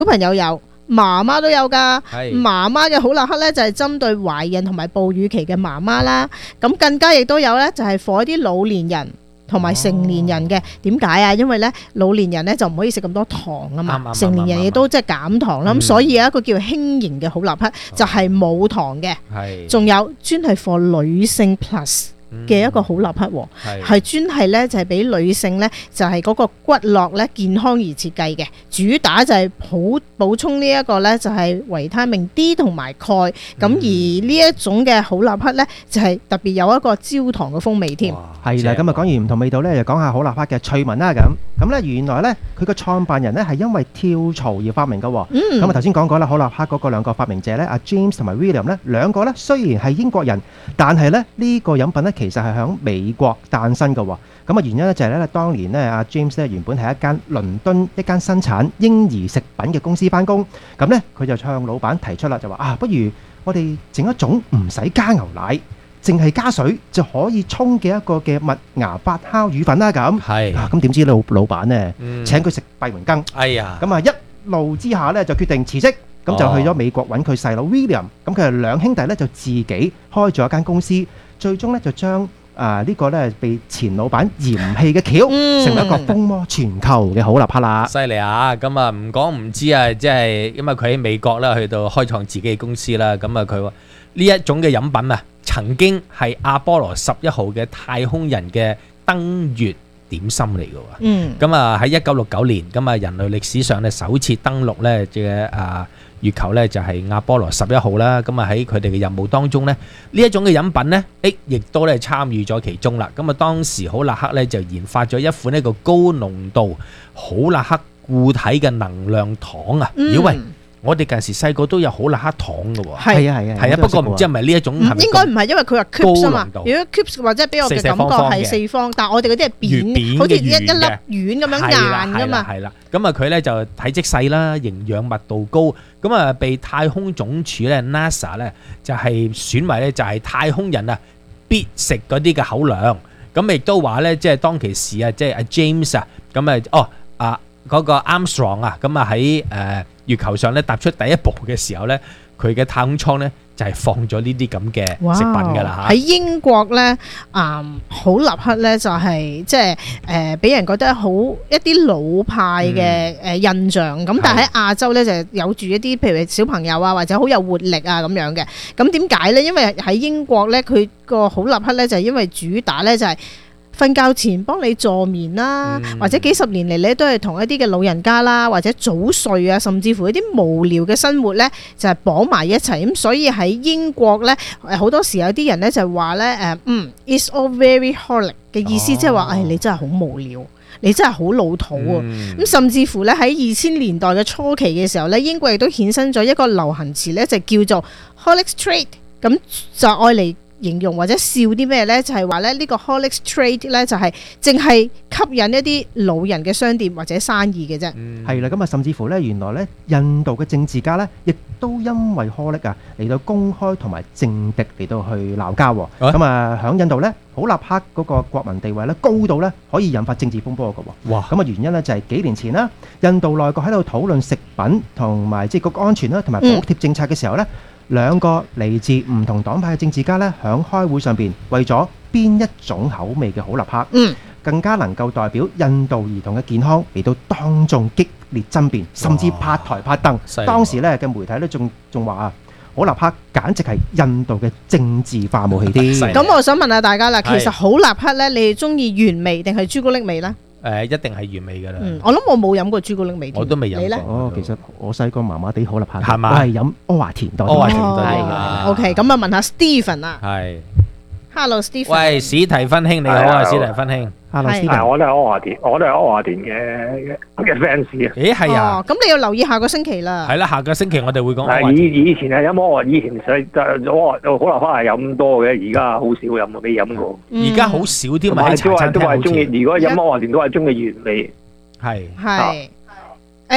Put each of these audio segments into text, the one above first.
朋友有，媽媽都有㗎。媽媽嘅好立克咧就係針對懷孕同埋哺乳期嘅媽媽啦。咁更加亦都有咧，就係 for 一啲老年人同埋成年人嘅。點解啊？因為咧老年人咧就唔可以食咁多糖啊嘛，成年人亦都即係減糖啦。咁所以有一個叫輕型嘅好立克，就係冇糖嘅。仲有專係 for 女性 plus嘅一個好立克喎，係專係咧就係俾女性咧就係嗰個骨骼咧健康而設計嘅，主打就係補充呢一個咧就係維他命 D 同埋鈣，咁而呢一種嘅好立克咧就係特別有一個焦糖嘅風味添。 係啦，咁啊講完唔同味道咧，就講下好立克嘅趣聞啦。咁咧原來咧佢個創辦人咧係因為跳槽而發明嘅。咁啊頭先講過啦，好立克嗰個兩個發明者咧，阿 James 同埋 William 咧兩個咧雖然係英國人，但係咧呢個飲品咧其實係響美國誕生嘅。咁啊原因咧就係咧當年咧阿 James 咧原本係一間倫敦一間生產嬰兒食品嘅公司翻工，咁咧佢就向老闆提出啦，就話不如我哋整一種唔使加牛奶，淨係加水就可以沖嘅一個嘅麥芽發酵乳粉啦。咁咁點知老闆呢請佢食閉門羹，咁啊一怒之下咧就決定辭職，咁就去咗美國揾佢細佬 William， 咁佢哋兩兄弟咧就自己開咗一間公司，最終咧就將呢個咧被前老闆嫌棄嘅橋，成為一個風靡全球嘅好立克啦。 犀利啊！咁啊唔講唔知啊，即係因為佢喺美國啦，去到開創自己嘅公司啦。咁啊佢話呢一種嘅飲品啊，曾經係阿波羅11號嘅太空人嘅登月點心嚟嘅。咁啊喺1969年，咁啊人類歷史上咧首次登陸咧嘅月球咧就係阿波羅11號啦。咁啊喺佢哋嘅任務當中咧，呢一種嘅飲品咧，亦都咧參與咗其中啦。咁啊當時好立克咧就研發咗一款呢個高濃度好立克固體嘅能量糖啊。因為我哋近時細個都有好立克糖嘅喎。係啊，不過唔知係咪呢一種係咪？ 應該唔係，因為佢話 cubes 啊嘛。如果 cubes 或者俾我嘅感覺係四方，但係我哋嗰啲係扁，好似一粒丸咁樣硬㗎嘛。 係啦，咁啊佢咧就體積細啦，營養密度高，咁啊被太空總署咧 NASA 咧就係選為咧就係太空人啊必食嗰啲嘅口糧。咁亦都話咧，即係當其時啊，即係阿 James 啊，咁嗰個 Armstrong 啊，咁啊喺月球上咧踏出第一步嘅時候咧，佢嘅太空艙咧就係放咗呢啲咁嘅食品㗎啦嚇。 喺英國咧，好立克咧就係即係俾人覺得好一啲老派嘅印象。咁但係喺亞洲咧就有住一啲譬如小朋友啊，或者好有活力啊咁樣嘅。咁點解咧？因為喺英國咧，佢個好立克咧就係因為主打咧就係瞓覺前幫你助眠啦，或者幾十年嚟咧都係同一啲嘅老人家啦，或者早睡啊，甚至乎一啲無聊嘅生活咧，就係綁埋一齊。咁所以喺英國咧，好多時有啲人咧就話咧，it's all very holic 嘅意思，即係話，你真係好無聊，你真係好老土啊。咁甚至乎咧喺2000年代嘅初期嘅時候咧，英國亦都衍生咗一個流行詞咧，就叫做 holic trade， 咁就愛嚟形容或者笑啲咩呢？就係話咧呢個 holic trade 咧就係淨係吸引一啲老人嘅商店或者生意嘅啫。 係啦，咁啊甚至乎咧，原來咧印度嘅政治家咧，亦都因為 holic 啊嚟到公開同埋政敵嚟到去鬧交。咁啊喺印度咧，好立克嗰個國民地位咧高到咧可以引發政治風波嘅。哇！咁啊原因咧就係幾年前啦，印度內閣喺度討論食品同埋即係個安全啦，同埋補貼政策嘅時候咧。兩個嚟自唔同黨派嘅政治家咧，響開會上邊為咗邊一種口味嘅好立克，更加能夠代表印度兒童嘅健康嚟到當眾激烈爭辯，甚至拍台拍凳。當時咧嘅媒體咧仲話啊，好立克簡直係印度嘅政治化武器啲。 咁我想問下大家啦，其實好立克咧，你哋中意原味定係朱古力味咧？ 一定係原味㗎啦。 我諗我冇飲過朱古力味。我都未飲過。其實我細個麻麻地好立克， 係嘛？ 我係飲阿華田多啲。 阿華田多啲。 OK，咁啊問下 Stephen 啊。 係。 Hello Stephen。 喂，史提芬兄你好啊，史提芬兄。 Hello Stephen。 我都係阿華田嘅 fans 啊。 咦係啊。 咁你要留意下個星期啦。 係啦，下個星期我哋會講。 以前係飲阿華田，以前好立克係飲多嘅，而家好少飲，未飲過。 而家好少啲咪喺茶餐廳。 都係中意，如果飲阿華田都係中意原味。 係。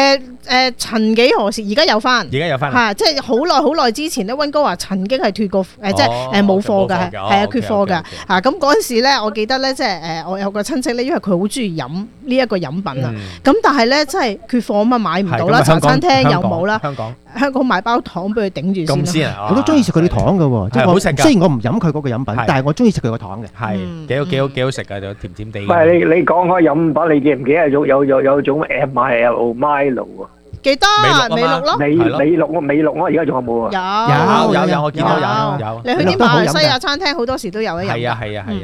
曾幾何時，而家有翻。 而家有翻。 係即係好耐之前咧，溫哥華曾經係脫過即係冇貨㗎，係啊缺貨㗎嚇。咁嗰陣時咧，我記得咧，即係我有個親戚咧，因為佢好中意飲呢一個飲品啊。咁但係咧，真係缺貨啊嘛，買唔到啦，茶餐廳又冇啦。香港買包糖俾佢頂住先啦。 我都中意食佢啲糖㗎喎，即係好食㗎。 雖然我唔飲佢嗰個飲品，但係我中意食佢個糖嘅。 係幾好食㗎，就甜甜地。 唔係你講開飲品，你記唔記得有種 Milo 啊？ 記得美祿咯， 美祿我而家仲有冇啊？ 有，我見到有。 你去啲馬來西亞餐廳好多時都有得飲。 係啊。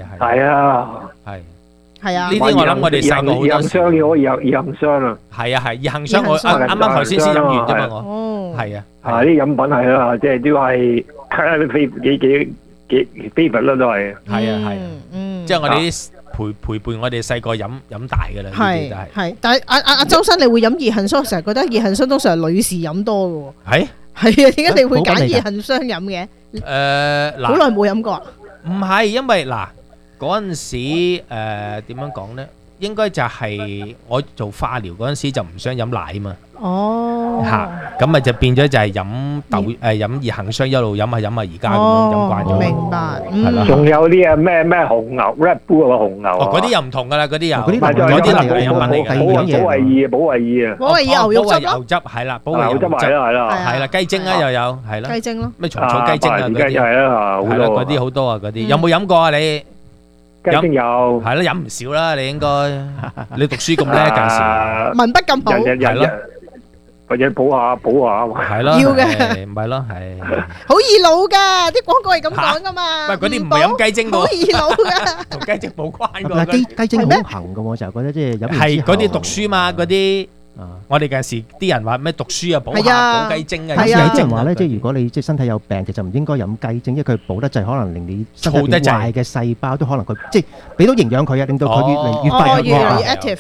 係啊。 呢啲我諗我哋細個好多時。 易行商要易行商啊。 係，易行商我啱啱頭先飲完啫嘛我。係啊。 啲飲品係啦，即係都係幾 favorite 啦都係。 係啊。即係我哋啲。陪伴我哋細個飲大㗎啦， 係，但係阿周生，你會飲熱杏霜，成日覺得熱杏霜通常係女士飲多嘅喎。係啊，點解你會揀熱杏霜飲嘅？好耐冇飲過啊？ 唔係，因為嗱嗰陣時點樣講咧？應該就係我做化療嗰陣時就唔想飲奶嘛。咁咪就變咗就係飲熱杏霜，一路飲下而家咁樣飲慣咗。 明白。 仲有啲咩紅牛 Red Bull 啊紅牛。 嗰啲又唔同㗎啦，嗰啲又嗰啲嗰啲能量飲品嚟㗎。 保衛爾牛肉汁牛汁係啦，保衛牛汁係啦，雞精啊又有係啦， 雞精咯， 咩蟲草雞精啊嗰啲係啦， 嗰啲好多啊嗰啲。有冇飲過啊你？ 雞精有。係啦，飲唔少啦，你應該。你讀書咁叻嗰陣時， 文筆咁好， 係咯。 或者補下， 係咯， 要嘅， 唔係咯，係好易老噶，啲廣告係咁講噶嘛。 唔係嗰啲唔係飲雞精㗎， 好易老噶， 同雞精冇關㗎。 雞精好行㗎喎，就覺得即係飲完之後係嗰啲讀書嘛，嗰啲我哋嗰陣時啲人話咩讀書啊補下補雞精啊。 有啲人話咧，即係如果你即係身體有病，其實唔應該飲雞精，因為佢補得滯，可能令你身體壞嘅細胞都可能佢即係俾到營養佢啊，令到佢越嚟越快越嚟越 active。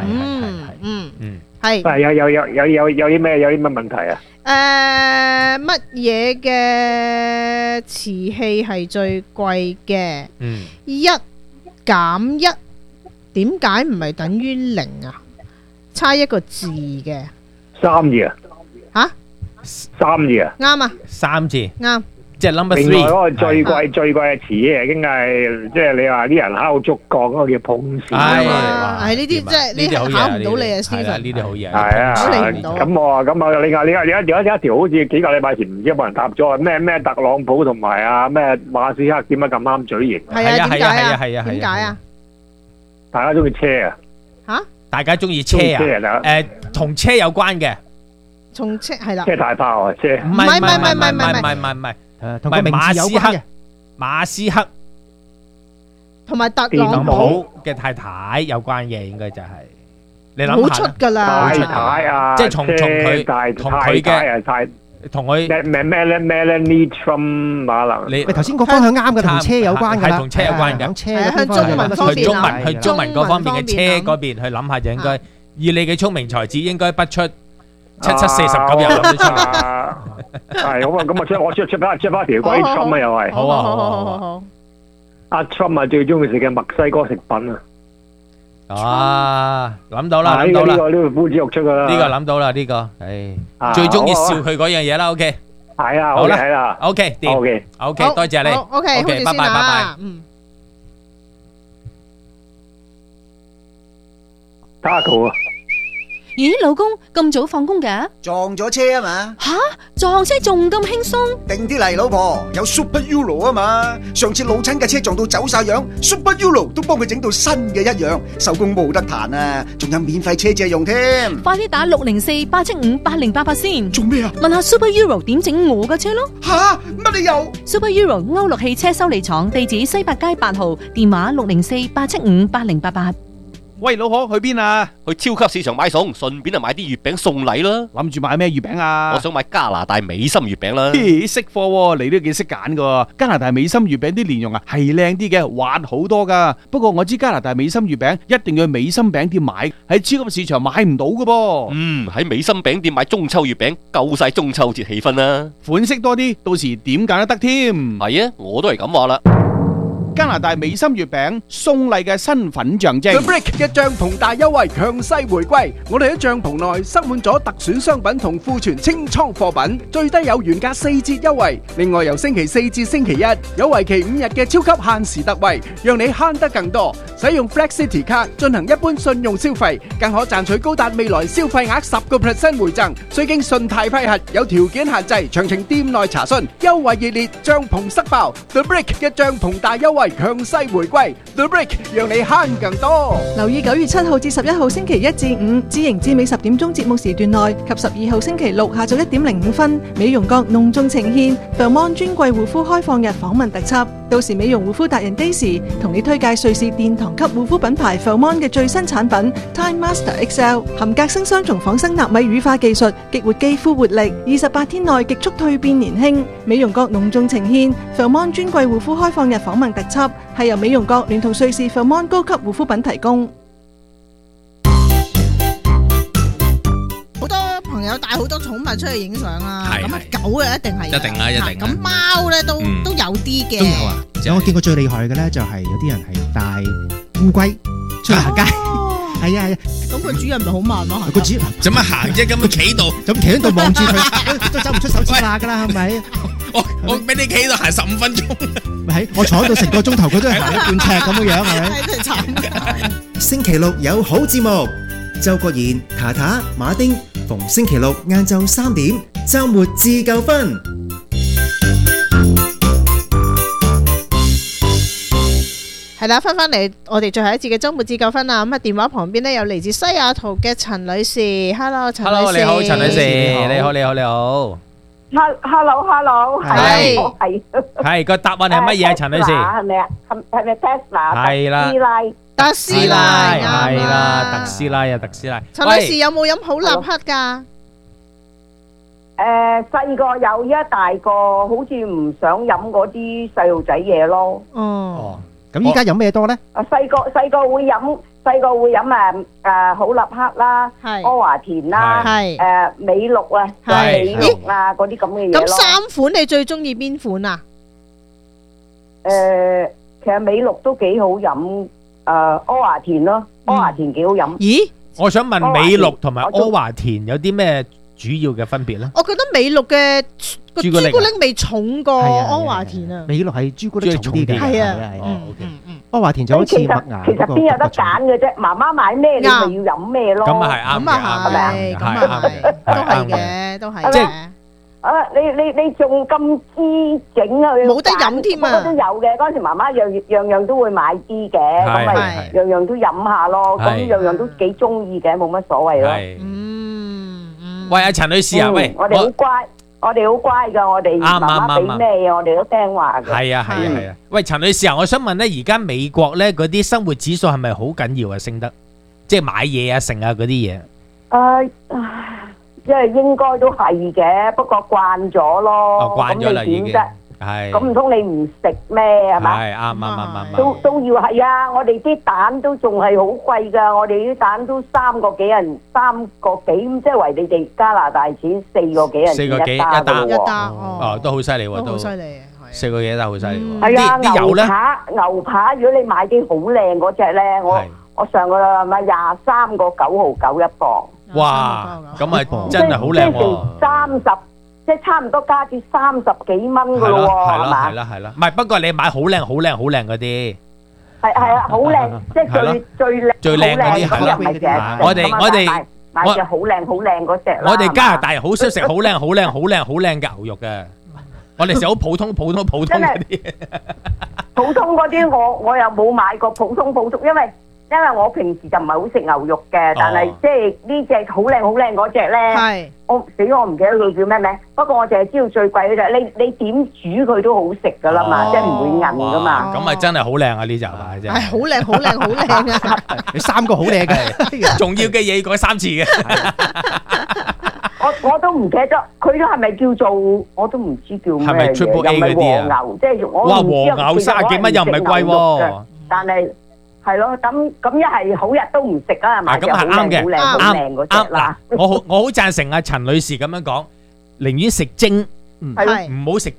係有啲咩問題啊？ 乜嘢嘅瓷器係最貴嘅？1減1點解唔係等於0啊？差一個字嘅 3字啊？3字啊？ 啱啊 ！3字啱。 即係 number 3。 另外嗰個最貴嘅瓷器已經係即係你話啲人敲竹槓嗰個叫碰瓷啊嘛。 係呢啲即係呢啲考唔到你啊，Stephen。 呢啲好嘢。 係啊，咁另外有一條好似幾個禮拜前唔知有冇人答咗咩特朗普同埋咩馬斯克點解咁啱嘴型？ 係啊，點解啊？點解啊？ 大家中意車啊？ 嚇！ 大家中意車啊？同車有關嘅。 同車係啦。 車大炮啊！車唔係。 同個名字有關嘅， 馬斯克同埋特朗普嘅太太有關嘅，應該就係你諗下。 好出㗎啦， 太太啊， 即係從佢同佢嘅同佢 Melanie Trump 馬能。 你頭先個方向啱嘅，同車有關㗎啦， 係同車有關嘅。 向中文方面去中文嗰方面嘅車嗰邊去諗下就應該，以你嘅聰明才智應該不出7749又諗得出嚟。 係咁啊！我出翻條關於 Trump 啊，又係好。 阿 Trump 啊，最中意食嘅墨西哥食品啊！諗到啦， 呢個呼之欲出噶啦。 呢個諗到啦，呢個最中意笑佢嗰樣嘢啦。OK， 係啊， 好啦， 係啦。 OK，掂。OK，多謝你。 OK， 拜拜。 Taco 啊！ 咦，老公咁早放工㗎？ 撞咗車啊嘛！ 吓，撞車仲咁輕鬆？ 定啲嚟，老婆，有 Super Euro 啊嘛！上次老親嘅車撞到走晒樣，Super Euro 都幫佢整到新嘅一樣，收工冇得彈啊！仲有免費車借用添。 快啲打604-875-8088先。 做咩啊？ 問下 Super Euro 點整我嘅車咯。 吓，乜理由 ？Super Euro 歐陸汽車修理廠，地址西八街8號，電話604-875-8088。 喂，老婆去邊啊？ 去超級市場買餸，順便就買啲月餅送禮啦。 諗住買咩月餅啊？ 我想買加拿大美心月餅啦。 識貨喎，你都幾識揀噶。加拿大美心月餅啲蓮蓉啊，係靚啲嘅，滑好多噶。不過我知加拿大美心月餅一定要去美心餅店買，喺超級市場買唔到噶噃。 喺美心餅店買中秋月餅，夠晒中秋節氣氛啦。 款式多啲，到時點揀都得添。 係啊，我都係咁話啦。 加拿大美心月餅送禮嘅身份象徵。 The Brick 嘅帳篷大優惠強勢回歸，我哋喺帳篷內塞滿咗特選商品同庫存清倉貨品，最低有原價4折優惠。另外由星期4至星期1有為期5日嘅超級限時特惠，讓你慳得更多。使用 Flex City 卡進行一般信用消費，更可賺取高達未來消費額10% 回贈，需經信貸批核，有條件限制，詳情店內查詢。優惠熱烈，帳篷塞爆 ！The Brick 嘅帳篷大優惠強勢回歸 ，The Brick 讓你慳更多。 留意9月7號至11號星期1至5，知盈至美10點鐘節目時段內及12號星期6下晝1點05分，美容閣隆重呈獻 Thermon 專櫃護膚開放日訪問特輯。到時美容護膚達人 Daisy 同你推介瑞士殿堂級護膚品牌 Thermon 嘅最新產品 Time Master XL， 含隔生雙重仿生納米乳化技術，激活肌膚活力，28天內極速蛻變年輕。美容閣隆重呈獻 Thermon 專櫃護膚開放日訪問特輯，係由美容閣聯同瑞士 Thermon 高級護膚品提供。 好多朋友帶好多寵物出去影相啊， 係咁啊狗啊一定係， 一定啊一定啊咁貓咧都有啲嘅， 都有啊。我見過最厲害嘅咧，就係有啲人係帶烏龜出去行街，係啊係啊。 咁個主人咪好慢咯， 個主做乜行啫？咁企度， 咁企喺度望住佢，都走唔出手指罅㗎啦，係咪？ 我俾你企喺度行15分鐘， 係我坐喺度成個鐘頭，佢都係行一半尺咁樣樣，係咪？ 真係慘。 星期六有好節目，周國賢、塔塔、馬丁，逢星期六晏晝3點，週末自夠分。 係啦，翻嚟我哋最後一節嘅週末自救分啊！咁啊，電話旁邊咧有嚟自西雅圖嘅陳女士 ，Hello 陳女士。 Hello 你好，陳女士，你好你好你好。 Hello， 係個答案係乜嘢啊？陳女士係咪啊？係咪 Tesla？ 係啦， 特斯拉係啦，特斯拉啊，特斯拉。 陳女士有冇飲好立克㗎？ 細個有，依家大個好似唔想飲嗰啲細路仔嘢咯。 哦。 咁依家飲咩多咧？ 細個會飲好立克啦，阿華田啦，美祿啊，美祿啊嗰啲咁嘅嘢咯。 咁3款你最中意邊款啊？ 其實美祿都幾好飲，阿華田咯，阿華田幾好飲。 咦？ 我想問美祿同埋阿華田有啲咩主要嘅分別咧？ 我覺得美祿嘅個朱古力味重過阿華田啊。 美祿係朱古力重啲嘅， 係啊， 阿華田就好似麥芽。 其實邊有得揀嘅啫？媽媽買咩你咪要飲咩咯。 咁啊係啱嘅， 係咪啊？咁啊係，都係嘅，都係。即係你仲咁知整啊？ 冇得飲添啊！ 都有嘅，嗰陣時媽媽樣都會買啲嘅，咁咪樣樣都飲下咯。咁樣樣都幾中意嘅，冇乜所謂咯。 喂，阿陳女士啊，喂， 我哋好乖。我哋好乖噶，我哋媽媽俾咩嘢，我哋都聽話嘅。 係啊，係啊。喂，陳女士啊，我想問咧，而家美國咧嗰啲生活指數係咪好緊要啊？升得，即係買嘢啊、剩啊嗰啲嘢。 因為應該都係嘅，不過慣咗咯。 慣咗啦，已經。係。咁唔通你唔食咩係嘛？ 係啱。 都要係啊！我哋啲蛋都仲係好貴㗎，我哋啲蛋都3個幾人，3個幾即係為你哋加拿大錢4個幾人 4個幾一打哦，都好犀利喎，都好犀利 4個幾一打好犀利喎。 係啊，牛扒，如果你買啲好靚嗰隻咧，我上個禮拜23個9毫9一磅。 哇！咁啊真係好靚喎。 30。即係差唔多加至30幾蚊噶咯喎，係嘛？ 係啦，唔係不過你買好靚嗰啲， 係啊，好靚，即係最靚嗰啲係啦。 我哋買隻好靚嗰隻啦。 我哋加拿大人好少食好靚嘅牛肉嘅，我哋食好普通嗰啲。 普通嗰啲我又冇買過普通，因為我平時就唔係好食牛肉嘅，但係即係呢隻好靚嗰隻咧，我唔記得佢叫咩名。不過我淨係知道最貴嗰隻，你點煮佢都好食噶啦嘛，即係唔會韌噶嘛。 咁啊真係好靚啊呢隻係真係。 係好靚啊！ 你3個好靚嘅， 重要嘅嘢改3次嘅。 我都唔記得咗，佢都係咪叫做我都唔知叫咩嘢， 係咪 Triple A 嗰啲啊？ 即係我唔知。 哇，和牛30幾蚊又唔係貴喎， 但係。係咯，咁一係好日都唔食啊，係咪？ 咁係啱嘅， 好靚嗰隻啦。 我好贊成阿陳女士咁樣講，寧願食精，唔好食多，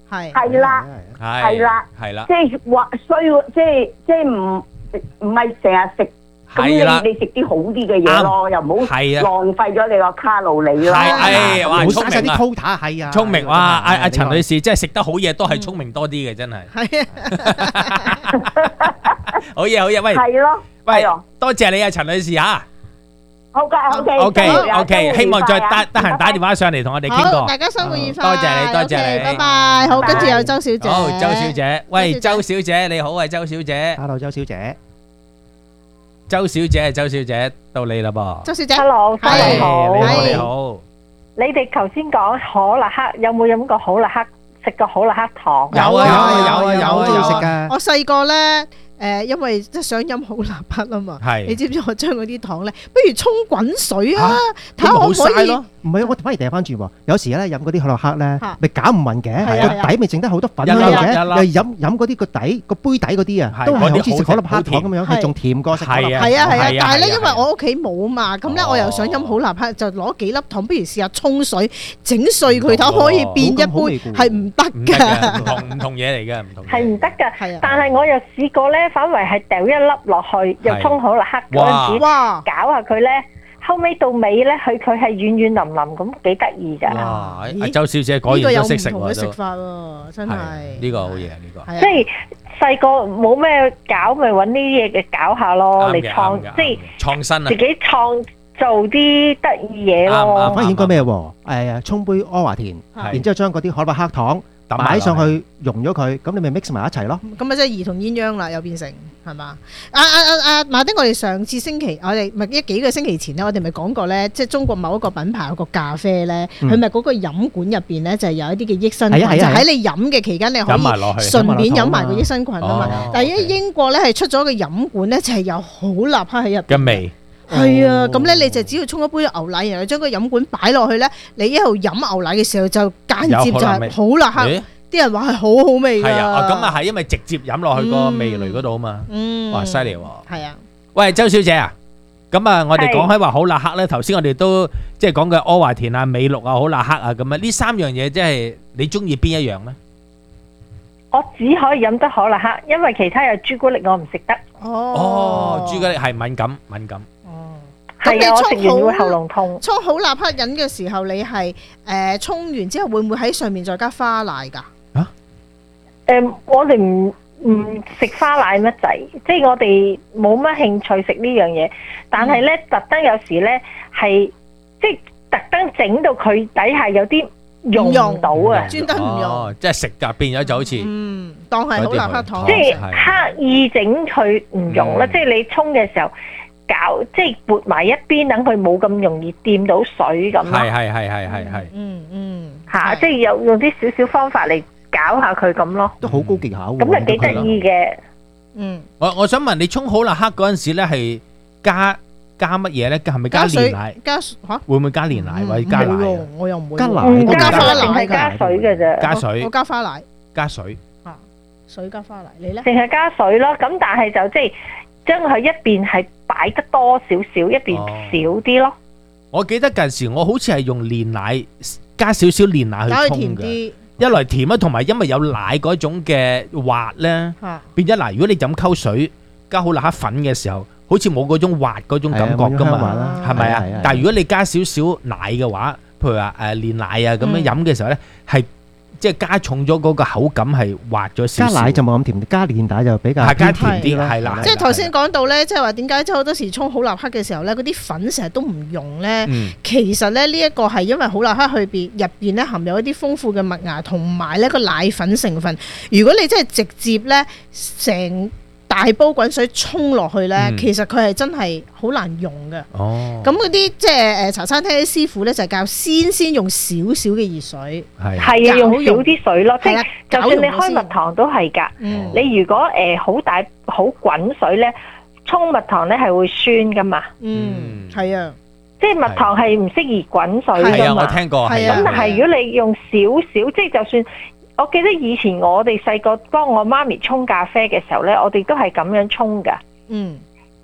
係啦，係啦， 係啦， 即係話需要，即係唔係成日食。咁你食啲好啲嘅嘢咯，又唔好浪費咗你個卡路里咯。 係，哇，聰明啲 quota 係啊， 聰明哇！阿陳女士，即係食得好嘢都係聰明多啲嘅，真係。係啊，好嘢，喂， 係咯， 喂，多謝你啊，陳女士嚇。 好嘅 ，OK，希望再得閒打電話上嚟同我哋傾過。 好，大家生活愉快。 多謝你，多謝你， 拜拜。好，跟住有周小姐。 好，周小姐，喂，周小姐你好啊，周小姐。 Hello， 周小姐。 周小姐，到你啦噃。 周小姐 ，Hello，你好， 你好。 你哋頭先講可樂克，有冇飲過可樂克？食過可樂克糖？ 有啊，食噶。 我細個咧。因為即係想飲好立克啊嘛，你知唔知我將嗰啲糖咧，不如沖滾水啊，睇下可唔可以？ 唔係，我反而掉翻轉喎。有時咧飲嗰啲可樂克咧，咪攪唔勻嘅，個底咪整得好多粉嘅，又飲嗰啲個底個杯底嗰啲啊，都係好似食可樂克糖咁樣，係仲甜過食可樂克。 係啊，但係咧，因為我屋企冇啊嘛，咁咧我又想飲好立克，就攞幾粒糖，不如試下沖水整碎佢，睇可以變一杯，係唔得㗎。 唔同嘢嚟嘅，唔同。 係唔得㗎，但係我又試過咧。反為係掉一粒落去，又沖好啦，黑嗰陣時搞下佢咧，後尾到尾咧，佢係軟軟腍腍咁，幾得意㗎。 哇！阿周小姐果然都識食喎，都。呢個有唔同嘅食法喎，真係。 呢個好嘢，呢個。 即係細個冇咩搞，咪揾呢啲嘢嘅搞下咯，嚟創，即係創新啊！ 自己創造啲得意嘢咯。 反而應該咩喎？沖杯阿華田，然之後將嗰啲可樂克糖。擺上去溶咗佢，咁你咪 mix 埋一齊咯。 咁啊，即係兒童鴛鴦啦，又變成係嘛？馬丁，我哋上次星期，我哋咪幾個星期前咧，我哋咪講過咧，即係中國某一個品牌有個咖啡咧，佢咪嗰個飲管入邊咧就係有一啲嘅益生菌，就喺你飲嘅期間你可以順便飲埋個益生菌啊嘛。但係因英國咧係出咗個飲管咧，就係有好立克喺入邊嘅味。 係啊，咁咧你就只要沖一杯牛奶，然後將個飲管擺落去咧，你一路飲牛奶嘅時候就間接就係好立克。啲人話係好好味㗎。係啊，咁啊係因為直接飲落去個味蕾嗰度啊嘛。哇，犀利喎！ 係啊。 喂，周小姐啊，咁啊，我哋講開話好立克咧，頭先我哋都即係講嘅阿華田啊、美祿啊、好立克啊咁啊，呢三樣嘢即係你中意邊一樣咧？ 我只可以飲得可立克，因為其他有朱古力我唔食得。 哦，朱古力係敏感。 咁你我食完會喉嚨痛。 沖好立克飲嘅時候，你係沖完之後會唔會喺上面再加花奶㗎？ 啊？ 我哋唔食花奶乜滯，即係我哋冇乜興趣食呢樣嘢。但係咧，特登有時咧係即係特登整到佢底下有啲用唔到啊， 專登唔用。 即係食㗎，變咗就好似當係好立克糖， 即係刻意整佢唔用啦。即係你沖嘅時候。搞即係撥埋一邊，等佢冇咁容易掂到水咁咯。 係。 嚇！即係用啲少少方法嚟搞下佢咁咯。 都好高技巧喎。 咁就幾得意嘅。 我想問你沖好立克嗰陣時咧，係加乜嘢咧？係咪加煉奶？ 加嚇？ 會唔會加煉奶或者加奶？ 我又唔會。 加奶。 唔加花奶，淨係加水嘅啫。 加水。 我加花奶。 加水。 水加花奶，你咧？ 淨係加水咯。咁但係就即係。將佢一邊係擺得多少少，一邊少啲咯。 我記得近時我好似係用煉奶加少少煉奶去沖嘅，一來甜啊，同埋因為有奶嗰種嘅滑咧，變咗嗱。如果你飲溝水加好立克粉嘅時候，好似冇嗰種滑嗰種感覺噶嘛，係咪啊？但係如果你加少少奶嘅話，譬如話煉奶啊咁樣飲嘅時候咧，係。即係加重咗嗰個口感係滑咗少少， 加奶就冇咁甜，加煉奶就比較加甜啲啦，係啦。 即係頭先講到咧，即係話點解即係好多時沖好立克嘅時候咧，嗰啲粉成日都唔用咧。其實咧呢一個係因為好立克入邊咧含有一啲豐富嘅麥芽同埋咧個奶粉成分。如果你真係直接咧成大煲滾水沖落去咧，其實佢係真係好難用嘅。咁嗰啲即係茶餐廳啲師傅咧就教先用少少嘅熱水， 係啊，用少啲水咯。即係就算你開蜜糖都係㗎。你如果好大好滾水咧，沖蜜糖咧係會酸㗎嘛。 係啊， 即係蜜糖係唔適宜滾水㗎嘛。 係啊，我聽過。 咁但係如果你用少少，即係就算。我記得以前我哋細個幫我媽咪沖咖啡嘅時候咧，我哋都係咁樣沖噶。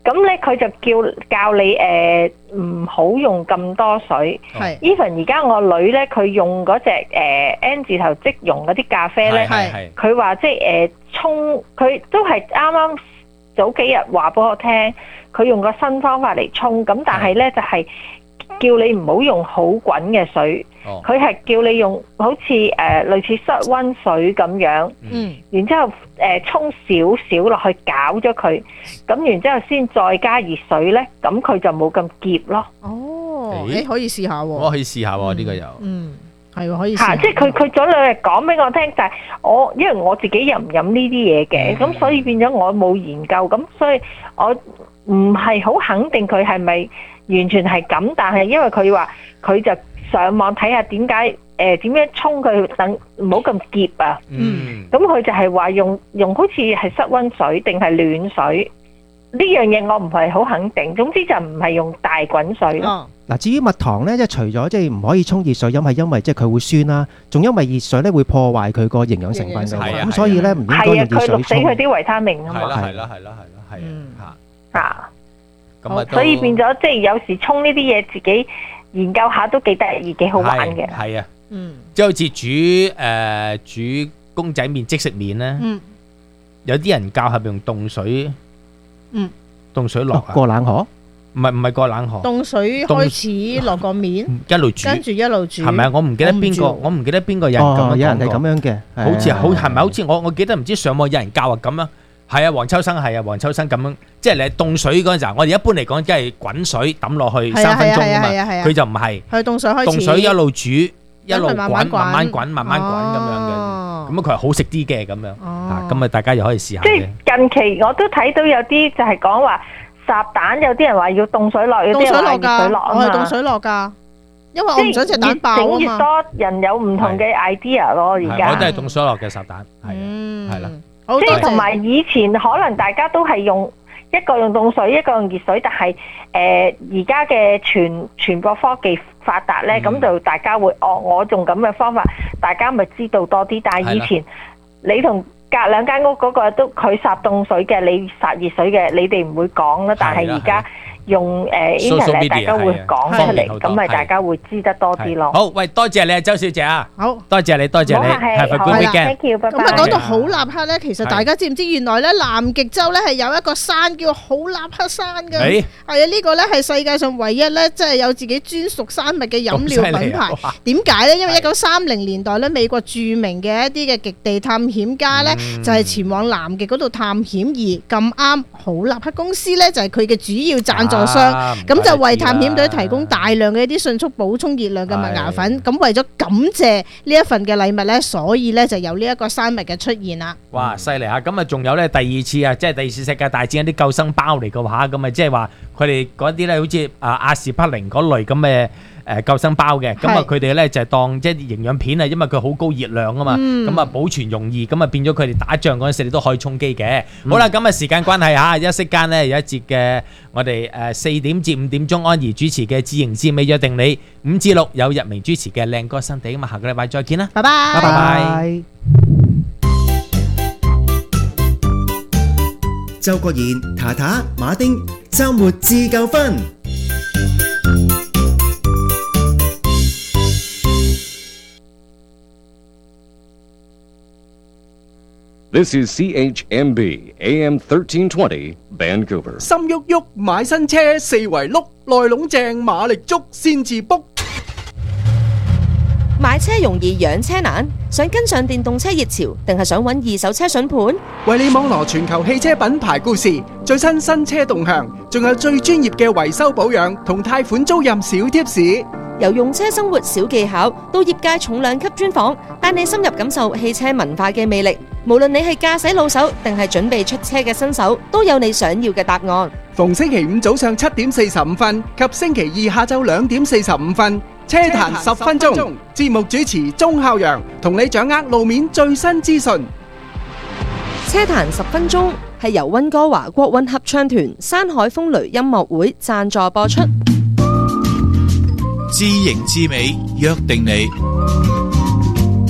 咁咧佢就教你唔好用咁多水。 係 even 而家我女咧，佢用嗰隻N 字頭即溶嗰啲咖啡咧，佢話即係沖，佢都係啱啱早幾日話俾我聽，佢用個新方法嚟沖。咁但係咧就係叫你唔好用好滾嘅水，佢係叫你用好似類似室溫水咁樣，然之後沖少少落去攪咗佢，咁然之後先再加熱水咧，咁佢就冇咁澀咯。 哦，你可以試下喎。 我可以試下喎，呢個又。 係喎，可以試下。 即係佢早兩日講俾我聽，就係因為我自己又唔飲呢啲嘢嘅，咁所以變咗我冇研究，咁所以我唔係好肯定佢係咪完全係咁，但係因為佢話佢就上網睇下點解點樣沖佢等唔好咁澀啊。咁佢就係話用好似係室溫水定係暖水，呢樣嘢我唔係好肯定。總之就唔係用大滾水咯。 嗱，至於蜜糖咧，即係除咗即係唔可以沖熱水飲，係因為即係佢會酸啦，仲因為熱水咧會破壞佢個營養成分嘅，咁所以咧唔應該用熱水沖。 佢錄死佢啲維他命啊嘛。 係啦， 所以變咗即係有時沖呢啲嘢自己研究下都幾得意幾好玩嘅。 係啊，即係好似煮公仔麵即食麵咧，有啲人教係咪用凍水，凍水落過冷河。 唔係過冷河， 凍水開始落個面， 一路煮， 跟住一路煮， 係咪啊？我唔記得邊個人咁樣講過， 有人係咁樣嘅， 好似係咪？好似我記得唔知上網有人教啊咁樣，係啊，黃秋生咁樣，即係你凍水嗰陣時候，我哋一般嚟講即係滾水抌落去3分鐘啊嘛，佢就唔係， 佢凍水開始， 凍水一路煮一路滾，慢慢滾咁樣嘅，咁佢係好食啲嘅咁樣，咁啊大家又可以試下。 即係近期我都睇到有啲就係講話。烚蛋有啲人話要凍水落，有啲人話熱水落， 我係凍水落噶，因為我唔想隻蛋爆啊嘛。 整越多人有唔同嘅 idea 咯，而家我都係凍水落嘅烚蛋，係啦。 即係同埋以前可能大家都係用一個用凍水，一個用熱水，但係而家嘅傳播科技發達咧，咁就大家會我用咁嘅方法，大家咪知道多啲。但係以前你同隔兩間屋嗰個都佢烚凍水嘅，你烚熱水嘅，你哋唔會講啦。但係而家用internet 大家會講出嚟，咁咪大家會知得多啲咯。 好，喂，多謝你啊，周小姐啊， 好， 多謝你，Have a good weekend。 咁啊，講到好立克咧，其實大家知唔知原來咧南極洲咧係有一個山叫好立克山嘅？係啊，呢個咧係世界上唯一咧，即係有自己專屬山脈嘅飲料品牌。點解咧？因為1930年代咧，美國著名嘅一啲嘅極地探險家咧，就係前往南極嗰度探險，而咁啱好立克公司咧就係佢嘅主要贊助商，咁就為探險隊提供大量嘅一啲迅速補充熱量嘅麥芽粉。咁為咗感謝呢一份嘅禮物咧，所以咧就有呢一個山脈嘅出現啦。 哇，犀利啊！咁啊，仲有咧第二次啊，即係第二次世界大戰一啲救生包嚟嘅話，咁啊，即係話佢哋嗰啲咧，好似阿士匹靈嗰類咁嘅救生包嘅，咁啊佢哋咧就係當即係營養片啊，因為佢好高熱量啊嘛，咁啊保存容易，咁啊變咗佢哋打仗嗰陣時你都可以充飢嘅。好啦，咁啊時間關係嚇，一息間咧有一節嘅我哋4點至5點鐘安怡主持嘅自營自美約定你5至6有日明主持嘅靚歌新地，咁啊下個禮拜再見啦， 拜拜， 拜拜。 周國賢、塔塔、馬丁，週末自夠分。 This is CHMB AM 1320 Vancouver。 心喐喐買新車，四圍碌，內籠正馬力足先至 book。 買車容易養車難，想跟上電動車熱潮，定係想揾二手車筍盤？ 為你網羅全球汽車品牌故事、最新新車動向，仲有最專業嘅維修保養同貸款租賃小貼士。 由用車生活小技巧到業界重量級專訪，帶你深入感受汽車文化嘅魅力。無論你係駕駛老手定係準備出車嘅新手，都有你想要嘅答案。 逢星期五早上7點45分及星期二下晝2點45分，車壇10分鐘，節目主持鐘孝陽同你掌握路面最新資訊。 車壇10分鐘係由溫哥華國韻合唱團山海風雷音樂會贊助播出。 知型知美約定你。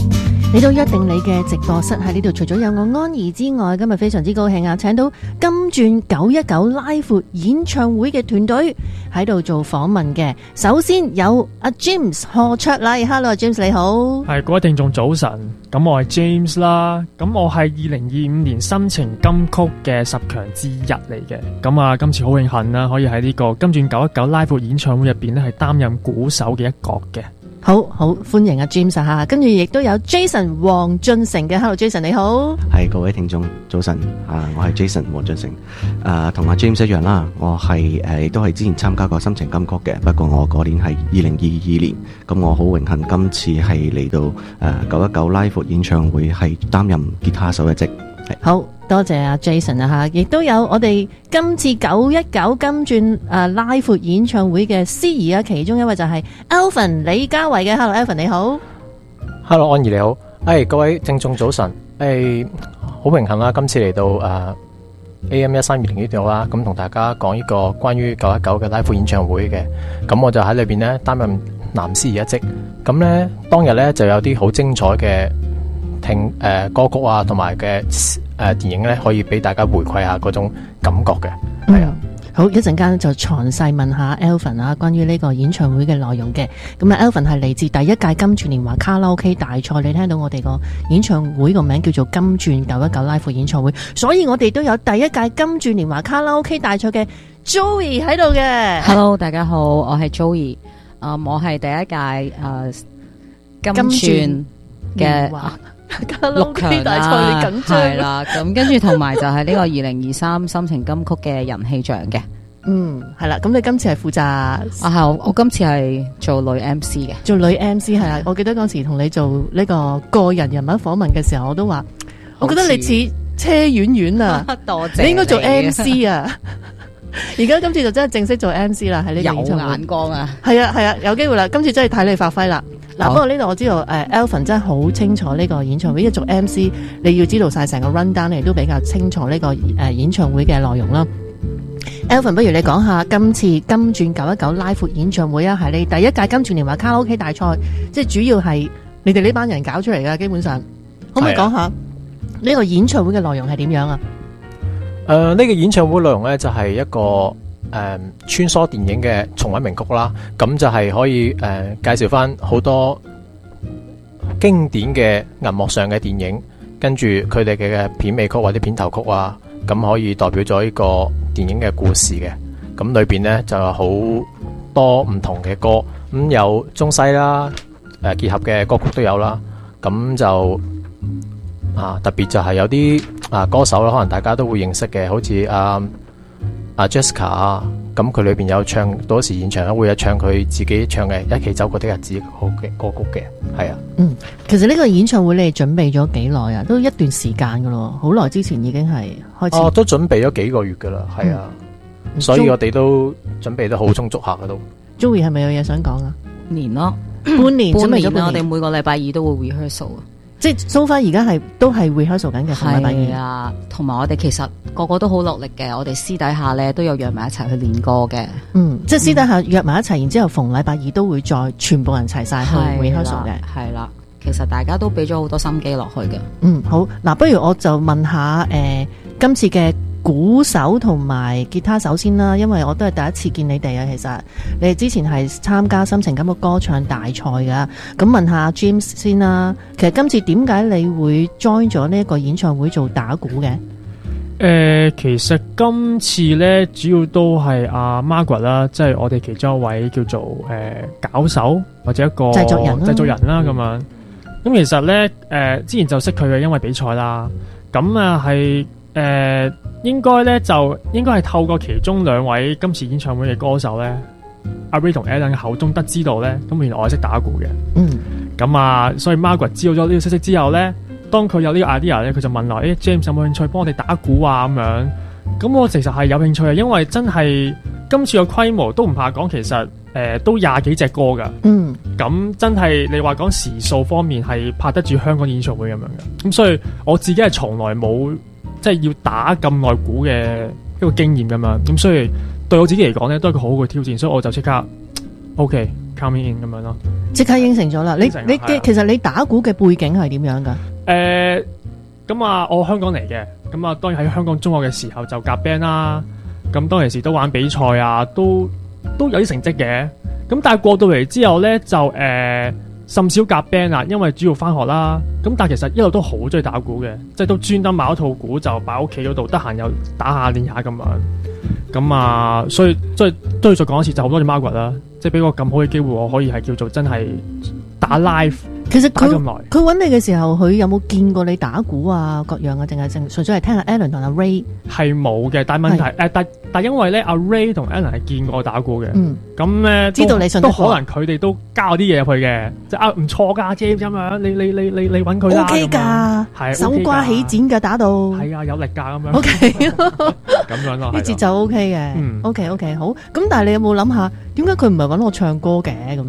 嚟到約定你嘅直播室喺呢度，除咗有我安怡之外，今日非常之高興啊，請到金鑽919拉闊演唱會嘅團隊喺度做訪問嘅。首先有阿 James 何卓禮 ，Hello James 你好， 係各位聽眾早晨，咁我係 James 啦，咁我係2025年心情金曲嘅10強之一嚟嘅，咁啊今次好榮幸啦，可以喺呢個金鑽919拉闊演唱會入邊咧係擔任鼓手嘅一角嘅。 好歡迎阿 James 吓，跟住亦都有 Jason 黃俊成嘅 ，Hello Jason 你好， 係各位聽眾早晨，我係 Jason 黃俊成，同阿 James 一樣啦，我係亦都係之前參加過心情金曲嘅，不過我嗰年係2022年，咁我好榮幸今次係嚟到919拉闊演唱會係擔任吉他手一職。 好多謝阿 Jason 啊吓，亦都有我哋今次919金鑽拉闊演唱會嘅司儀啊，其中一位就係 Alvin 李家維嘅 ，Hello Alvin 你好 ，Hello 安怡你好，各位聽眾早晨，好榮幸啦，今次嚟到AM1320呢度啦，咁同大家講呢個關於919嘅拉闊演唱會嘅，咁我就喺裏邊呢擔任男司儀一職，咁呢當日呢就有啲好精彩嘅歌曲啊，同埋嘅電影咧，可以俾大家回饋下嗰種感覺嘅，係啊。 好，一陣間就詳細問下 Alvin 啊，關於呢個演唱會嘅內容嘅。咁啊 Alvin 係嚟自第一屆金鑽年華卡拉 OK 大賽，你聽到我哋個演唱會個名叫做金鑽919拉闊演唱會，所以我哋都有第一屆金鑽年華卡拉 OK 大賽嘅 Joey 喺度嘅。 Hello， 大家好，我係 Joey，我係第一屆金鑽嘅6強大賽，你緊張係啦，咁跟住同埋就係呢個2023心情金曲嘅人氣獎嘅。 係啦，咁你今次係負責係我今次係做女 MC 嘅， 做女 MC 係啊。我記得嗰時同你做呢個個人人物訪問嘅時候，我都話，我覺得你似車婉婉啊， 多謝你應該做 MC 啊。而家今次就真係正式做 MC 啦，喺呢個演唱會有眼光啊， 係啊，有機會啦，今次真係睇你發揮啦。嗱，不過呢度我知道Alvin 真係好清楚呢個演唱會，因為做 MC 你要知道晒成個 run down，你都比較清楚呢個演唱會嘅內容啦。Alvin， 不如你講下今次金鑽919拉闊演唱會啊，係你第一屆金鑽年華卡拉 OK 大賽，即係主要係你哋呢班人搞出嚟噶，基本上可唔可以講下呢個演唱會嘅內容係點樣啊？ 呢個演唱會內容呢，就係一個穿梭電影嘅重溫名曲啦，咁就係可以介紹翻好多經典嘅銀幕上嘅電影，跟住佢哋嘅片尾曲或者片頭曲啊，咁可以代表咗呢個電影嘅故事嘅。咁裏邊呢，就有好多唔同嘅歌，咁有中西啦，結合嘅歌曲都有啦。咁就特別就係有啲歌手啦，可能大家都會認識嘅，好似Jessica 啊，咁佢裏邊有唱，到時現場咧會有唱佢自己唱嘅《一起走過的日子》嘅歌曲嘅，係啊。 其實呢個演唱會你哋準備咗幾耐啊？都一段時間噶咯，好耐之前已經係開始。 都準備咗幾個月噶啦，係啊。所以我哋都準備得好充足下噶都。 Joey 係咪有嘢想講啊？ 年咯， 半年準備咗半年， 我哋每個禮拜二都會 rehearsal 啊。 即係 so far 而家都係 rehearsal 緊嘅， 係啊，同埋我哋其實個個都好落力嘅，我哋私底下咧都有約埋一齊去練歌嘅。 即係私底下約埋一齊，然之後逢禮拜二都會再全部人齊晒去 rehearsal 嘅。 係啦，其實大家都俾咗好多心機落去嘅。 好，嗱，不如我就問下今次嘅鼓手同埋吉他手先啦，因為我都係第一次見你哋啊。其實你哋之前係參加心情金曲歌唱大賽噶，咁問下 James 先啦。其實今次點解你會 join 咗呢一個演唱會做打鼓嘅？ 其實今次咧主要都係阿 Margaret 啦，即係我哋其中一位叫做搞手或者一個製作人啦咁樣。咁其實咧之前就識佢嘅，因為比賽啦。咁啊係應該係透過其中兩位今次演唱會嘅歌手咧，阿 Ray 同 Alan 嘅口中得知道咧，咁原來我係識打鼓嘅。咁啊，所以 Margaret 知道咗呢個消息之後咧，當佢有呢個 idea 咧，佢就問我，James 有冇興趣幫我哋打鼓啊咁樣。咁我其實係有興趣嘅，因為真係今次個規模都唔怕講，其實都20幾隻歌噶。咁真係你話講時數方面係拍得住香港演唱會咁樣嘅。咁所以我自己係從來冇即係要打咁耐鼓嘅一個經驗咁樣。咁所以對我自己嚟講咧，都係一個好好嘅挑戰，所以我就即刻 OK coming in 咁樣咯。 即刻應承咗啦！你其實你打鼓嘅背景係點樣㗎？ 咁啊，我香港嚟嘅，咁啊當然喺香港中學嘅時候就夾 band 啦，咁當其時都玩比賽啊，都有啲成績嘅。咁但係過到嚟之後咧，就甚少夾 band 啦，因為主要翻學啦。咁但係其實一路都好中意打鼓嘅，即係都專登買一套鼓就擺喺屋企嗰度，得閒又打下練下咁樣。咁啊，所以都要再講一次，就好多謝 Margaret 啦，即係俾個咁好嘅機會，我可以係叫做真係打 live。 其實佢揾你嘅時候，佢有冇見過你打鼓啊各樣啊，定係純粹係聽下 Alan 同阿 Ray？ 係冇嘅，但係問題但因為咧阿 Ray 同 Alan 係見過我打鼓嘅，咁咧知道你信得過， 都可能佢哋都加咗啲嘢入去嘅，即係唔錯㗎 James 咁樣，你揾佢啦 ，OK 㗎，係手瓜起剪㗎打到， 係啊有力㗎咁樣 ，OK 咁樣咯， 啲節奏 OK 嘅，OK 好，咁但係你有冇諗下點解佢唔係揾我唱歌嘅咁？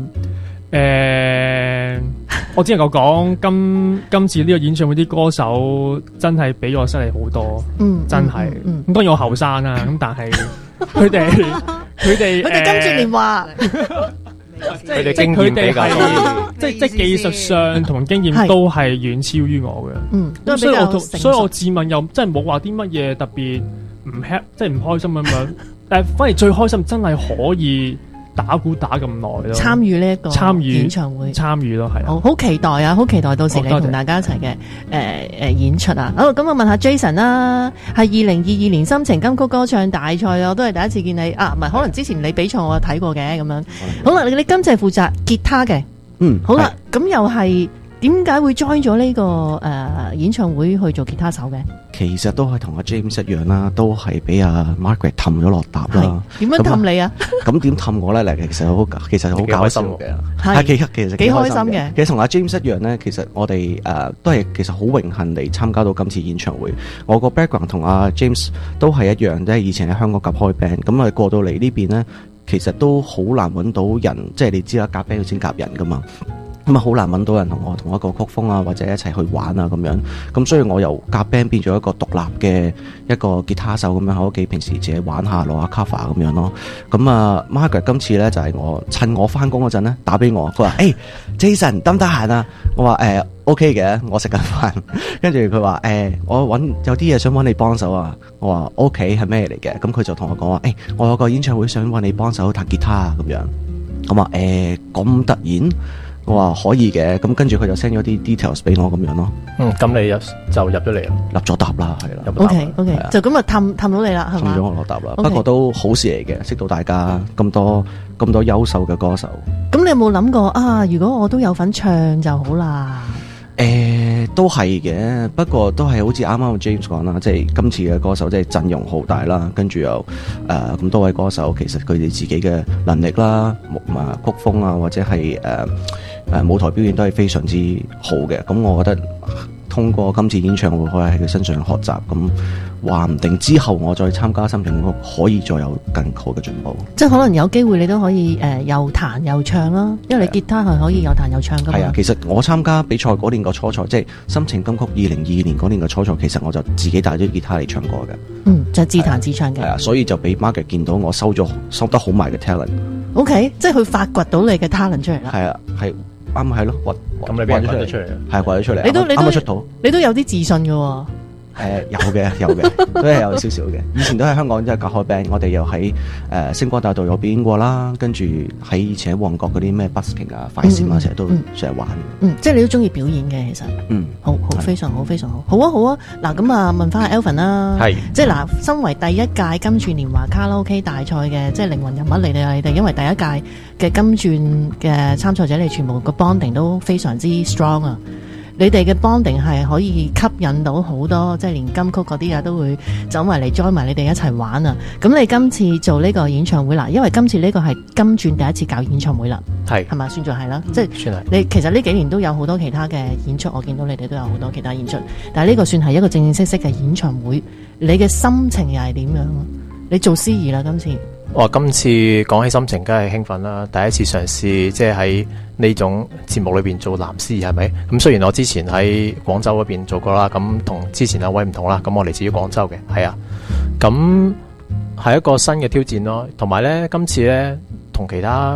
我只能夠講今次呢個演唱會啲歌手真係比我犀利好多，真係。咁當然我後生啦，咁但係佢哋跟住連話， 佢哋經驗比較多，即係技術上同經驗都係遠超於我嘅。 都比較成熟。 所以我自問又真係冇話啲乜嘢特別唔 happy，即係唔開心咁樣。但係反而最開心真係可以打鼓打咁耐咯， 參與呢一個演唱會， 參與咯，係好期待啊！好期待到時你同大家一齊嘅演出啊！好，咁我問下 Jason 啦，係2022年心情金曲歌唱大賽，我都係第一次見你啊！唔係，可能之前你比賽我睇過嘅咁樣。好啦，你今次係負責吉他嘅，好啦，咁又係點解會 join 咗呢個演唱會去做吉他手嘅？ 其實都係同阿 James 一樣啦，都係俾阿 Margaret 氹咗落搭啦。 點樣氹你啊？ 咁點氹我咧？其實好搞笑嘅，係其實幾開心嘅。其實同阿 James 一樣咧，其實我哋都係其實好榮幸嚟參加到今次演唱會。我個 background 同阿 James 都係一樣，即係以前喺香港夾開 band，咁啊過到嚟呢邊咧，其實都好難揾到人，即係你知啦，夾 band 要先夾人噶嘛。咁啊，好難揾到人同我同一個曲風啊，或者一齊去玩啊咁樣。咁所以我由夾 band 變咗一個獨立嘅一個吉他手咁樣喺屋企平時自己玩下攞下 cover 咁樣咯。咁啊 Margaret 今次咧就係我趁我翻工嗰陣咧打俾我，佢話Jason 得唔得閒啊？我話OK 嘅，我食緊飯。跟住佢話我有啲嘢想揾你幫手啊。我話 OK 係咩嚟嘅？咁佢就同我講話我有個演唱會想揾你幫手彈吉他啊咁樣。咁話咁突然？我話可以嘅，咁跟住佢就 send 咗啲 details 俾我咁樣咯。 咁你就入咗嚟啦， 入咗搭啦，係啦。 OK，就咁啊氹到你啦，係嘛？ 氹咗我落搭啦，不過都好事嚟嘅，識到大家咁多優秀嘅歌手。 咁你有冇諗過啊？如果我都有份唱就好啦。 都係嘅，不過都係好似啱啱 James 講啦，即係今次嘅歌手即係陣容好大啦，跟住又咁多位歌手，其實佢哋自己嘅能力啦、曲風啊，或者係舞台表現都係非常之好嘅。咁我覺得通過今次演唱會可以喺佢身上學習，咁話唔定之後我再參加心情可以再有更好嘅進步。 即係可能有機會你都可以又彈又唱啦，因為你吉他係可以又彈又唱噶嘛。係啊， 其實我參加比賽嗰年個初賽，即係心情金曲2022年嗰年嘅初賽，其實我就自己帶咗吉他嚟唱歌嘅。 就自彈自唱嘅。係啊，所以就俾 Margaret 見到我收得好埋嘅 talent。 OK， 即係佢發掘到你嘅 talent 出嚟啦。 係啊，係。啱係咯， 咁你俾人掘咗出嚟， 係掘咗出嚟。 你都啱出土， 你都有啲自信嘅喎。 有嘅，都係有少少嘅。以前都喺香港即係夾開 band，我哋又喺星光大道有表演過啦。跟住喺以前喺旺角嗰啲咩 busking 啊、快閃啊，成日玩。 即係你都中意表演嘅，其實。好，非常好，非常好。好啊。嗱，咁啊，問翻阿 Alvin 啦。係。即係嗱，身為第一屆金鑽年華卡拉 OK 大賽嘅即係靈魂人物嚟嘅你哋，因為第一屆嘅金鑽嘅參賽者，你全部個 bonding 都非常之 strong 啊。你哋嘅 bonding 係可以吸引到好多，即係連金曲嗰啲啊都會走埋嚟 join 埋你哋一齊玩啊！咁你今次做呢個演唱會啦，因為今次呢個係金鑽第一次搞演唱會啦，係咪算作係啦？即係算係。你其實呢幾年都有好多其他嘅演出，我見到你哋都有好多其他演出，但係呢個算係一個正正式式嘅演唱會，你嘅心情又係點樣？你做司儀啦，今次。 今次講起心情，梗係興奮啦！第一次嘗試即係喺呢種節目裏邊做男司儀，係咪？咁雖然我之前喺廣州嗰邊做過啦，咁同之前兩位唔同啦。咁我嚟自於廣州嘅，係啊，咁係一個新嘅挑戰咯。同埋呢，今次呢，同其他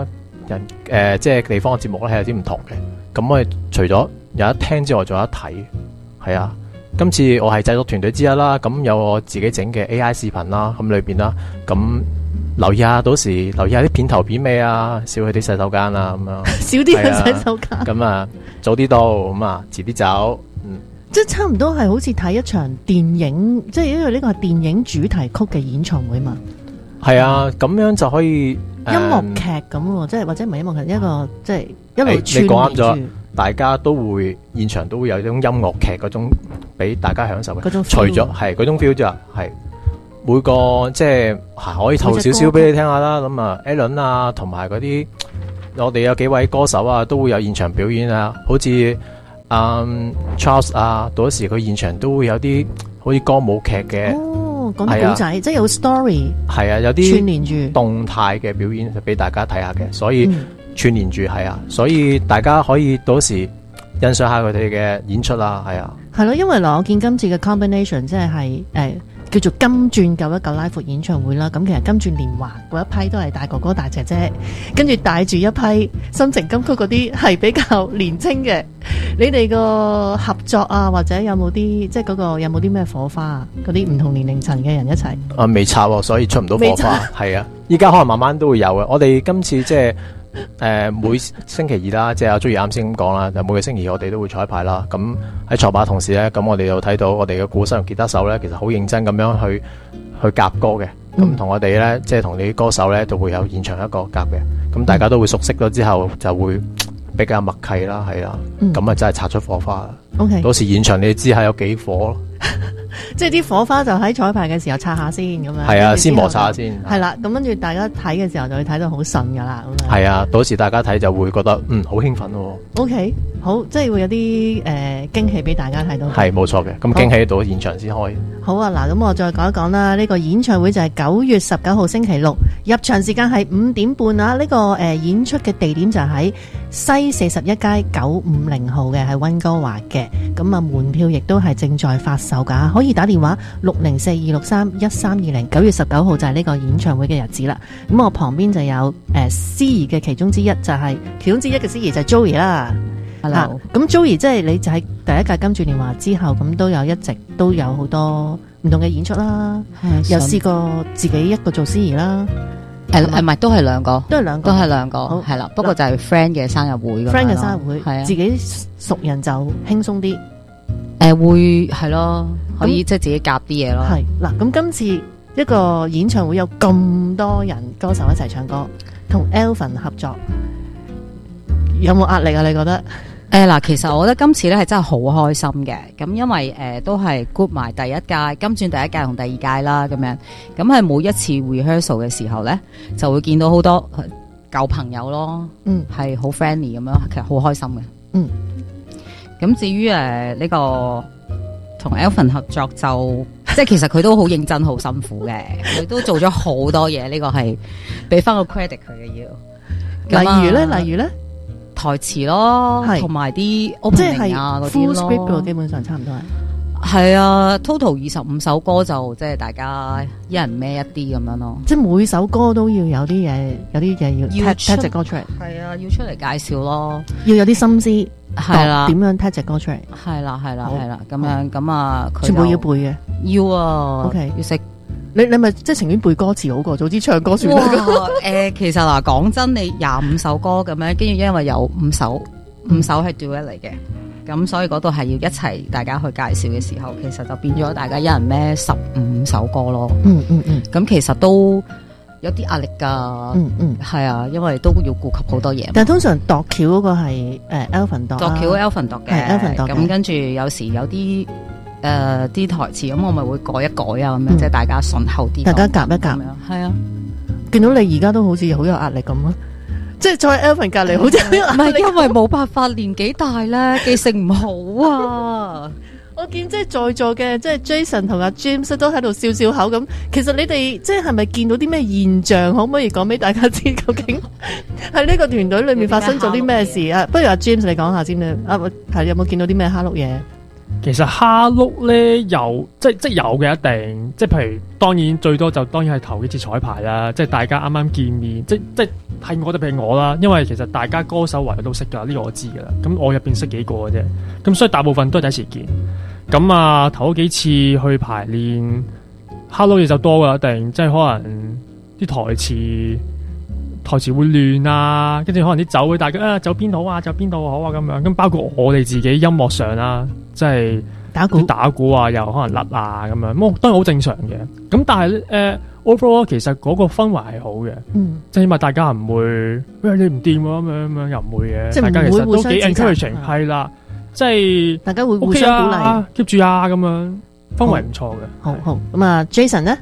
人即係地方嘅節目咧係有啲唔同嘅。咁我哋除咗有得聽之外，仲有得睇。係啊，今次我係製作團隊之一啦，咁有我自己整嘅 AI 視頻啦，咁裏邊啦，咁留意下，到時留意下啲片頭片尾啊，少去啲洗手間啊，咁樣少啲去洗手間。 咁啊，早啲到，咁啊，遲啲走。 即係差唔多係好似睇一場電影，即係因為呢個係電影主題曲嘅演唱會嘛。 係啊，咁樣就可以音樂劇咁喎，即係或者唔係音樂劇，一個即係一路串你講啱咗， 住。 大家都會現場都會有一種音樂劇嗰種俾大家享受嘅。 嗰種 feel 除咗係嗰種 feel 啫，係每個即係可以透露少少俾你聽下啦。咁啊 Alan 啊，同埋嗰啲我哋有幾位歌手啊，都會有現場表演啊，好似Charles 啊，到時佢現場都會有啲好似歌舞劇嘅。 哦，講啲古仔，即係有 story。 係啊，有啲串連住動態嘅表演俾大家睇下嘅，所以串連住係啊，所以大家可以到時欣賞下佢哋嘅演出啦，係啊。 係咯，因為嗱，我見今次嘅 combination 即係叫做金鑽919拉闊演唱會啦。咁其實金鑽連環嗰一批都係大哥哥大姐姐，跟住帶住一批心情金曲嗰啲係比較年青嘅。你哋個合作啊，或者有冇啲即係嗰個有冇啲咩火花啊？嗰啲唔同年齡層嘅人一齊未拆喎，所以出唔到火花。係啊，依家可能慢慢都會有嘅。我哋今次即係每星期二啦，即係阿 Joey啱先咁講啦，就每個星期二我哋都會彩排啦。咁喺彩排同時咧，咁我哋又睇到我哋嘅鼓手同吉他手咧，其實好認真咁樣去夾歌嘅。咁同我哋咧，即係同你啲歌手咧，就會有現場一個夾嘅。咁大家都會熟悉咗之後，就會比較默契啦，係啦。咁啊真係擦出火花啦。 OK， 到時現場你知下有幾火咯。 即係啲火花就喺彩排嘅時候擦下先咁樣。 係啊，先摩擦下先。 係啦，咁跟住大家睇嘅時候就會睇到好順噶啦。咁樣係啊，到時大家睇就會覺得好興奮喎。 OK，好，即係會有啲驚喜俾大家睇到。 係冇錯嘅，咁驚喜到現場先開。 好啊，嗱，咁我再講一講啦。呢個演唱會就係9月19號星期六，入場時間係5點半啊。呢個演出嘅地點就喺西41街950號嘅，喺溫哥華嘅。咁啊，門票亦都係正在發售噶，可以打電話604-263-1320。9月19號就係呢個演唱會嘅日子啦。咁我旁邊就有司儀嘅其中之一，就係其中之一嘅司儀就係 Joey 啦。 Hello， 咁 Joey 即係你就喺第一屆金鑽年華之後，咁都有一直都有好多唔同嘅演出啦，又試過自己一個做司儀啦。 唔係，都係兩個， 都係兩個， 係啦。不過就係 friend 嘅生日會咁樣咯。 friend 嘅生日會， 係啊， 自己熟人就輕鬆啲。 會係咯，可以即係自己夾啲嘢咯。 係嗱，咁今次一個演唱會有咁多人歌手一齊唱歌，同 Alvin 合作，有冇壓力啊？你覺得？ 嗱，其實我覺得今次咧係真係好開心嘅，咁因為都係 group 埋第一屆金鑽第一屆同第二屆啦，咁樣，咁係每一次 rehearsal 嘅時候咧，就會見到好多舊朋友咯，係好 friendly 咁樣，其實好開心嘅。咁至於呢個同 Alvin 合作就，即係其實佢都好認真、好辛苦嘅，佢都做咗好多嘢，呢個係俾翻個 credit 佢嘅要。 例如咧。 台詞咯，同埋啲 opening 啊嗰啲咯， full script 嘅基本上差唔多係啊 total 25首歌就即係大家一人孭一啲咁樣咯， 即係每首歌都要有啲嘢要踢隻歌出嚟， 係啊，要出嚟介紹咯， 要有啲心思， 係啦， 點樣踢隻歌出嚟， 係啦，咁樣咁啊， 全部要背嘅， 要啊 ，OK， 要識。 你咪即係情願背歌詞好過，早知唱歌算啦。 其實嗱，講真，你25首歌咁樣，跟住因為有5首係 duet 嚟嘅，咁所以嗰度係要一齊大家去介紹嘅時候，其實就變咗大家一人孭15首歌咯。咁其實都有啲壓力噶。係啊，因為都要顧及好多嘢。 但係通常度橋嗰個係Alvin 度， 度橋 Alvin 度嘅 ，Alvin 度。 咁跟住有時有啲。啲台詞咁我咪會改一改啊，咁樣即係大家順後啲， 大家夾一夾， 係啊。 見到你而家都好似好有壓力咁啊，即係坐喺 Alvin 隔籬，好似唔係因為冇辦法，年紀大咧，記性唔好啊。 我見即係在座嘅，即係 Jason 同阿 James 都喺度笑笑口咁。其實你哋即係咪見到啲咩現象？可唔可以講俾大家知？究竟喺呢個團隊裏面發生咗啲咩事啊？不如阿 James 你講下先啦。係有冇見到啲咩蝦碌嘢？ 其實蝦碌咧有即有嘅一定，即係譬如當然最多就當然係頭幾次彩排啦，即係大家啱啱見面，即係我哋譬如我啦，因為其實大家歌手圍都識㗎，呢個我知㗎啦。咁我入邊識幾個嘅啫，咁所以大部分都係第一次見。咁啊頭嗰幾次去排練，蝦碌嘢就多㗎，一定即係可能啲台詞會亂啊，跟住可能啲走會大家走邊度啊，走邊度好啊咁樣。咁包括我哋自己音樂上啦，即係打鼓啊，又可能甩啊咁樣。咁當然好正常嘅。咁但係overall 其實嗰個氛圍係好嘅，即係起碼大家唔會你唔掂喎咁樣又唔會嘅。 即係大家其實都幾 encouraging 係係啦，即係大家會互相鼓勵 ，keep 住啊咁樣，氛圍唔錯嘅。 好咁啊 ，Jason 咧？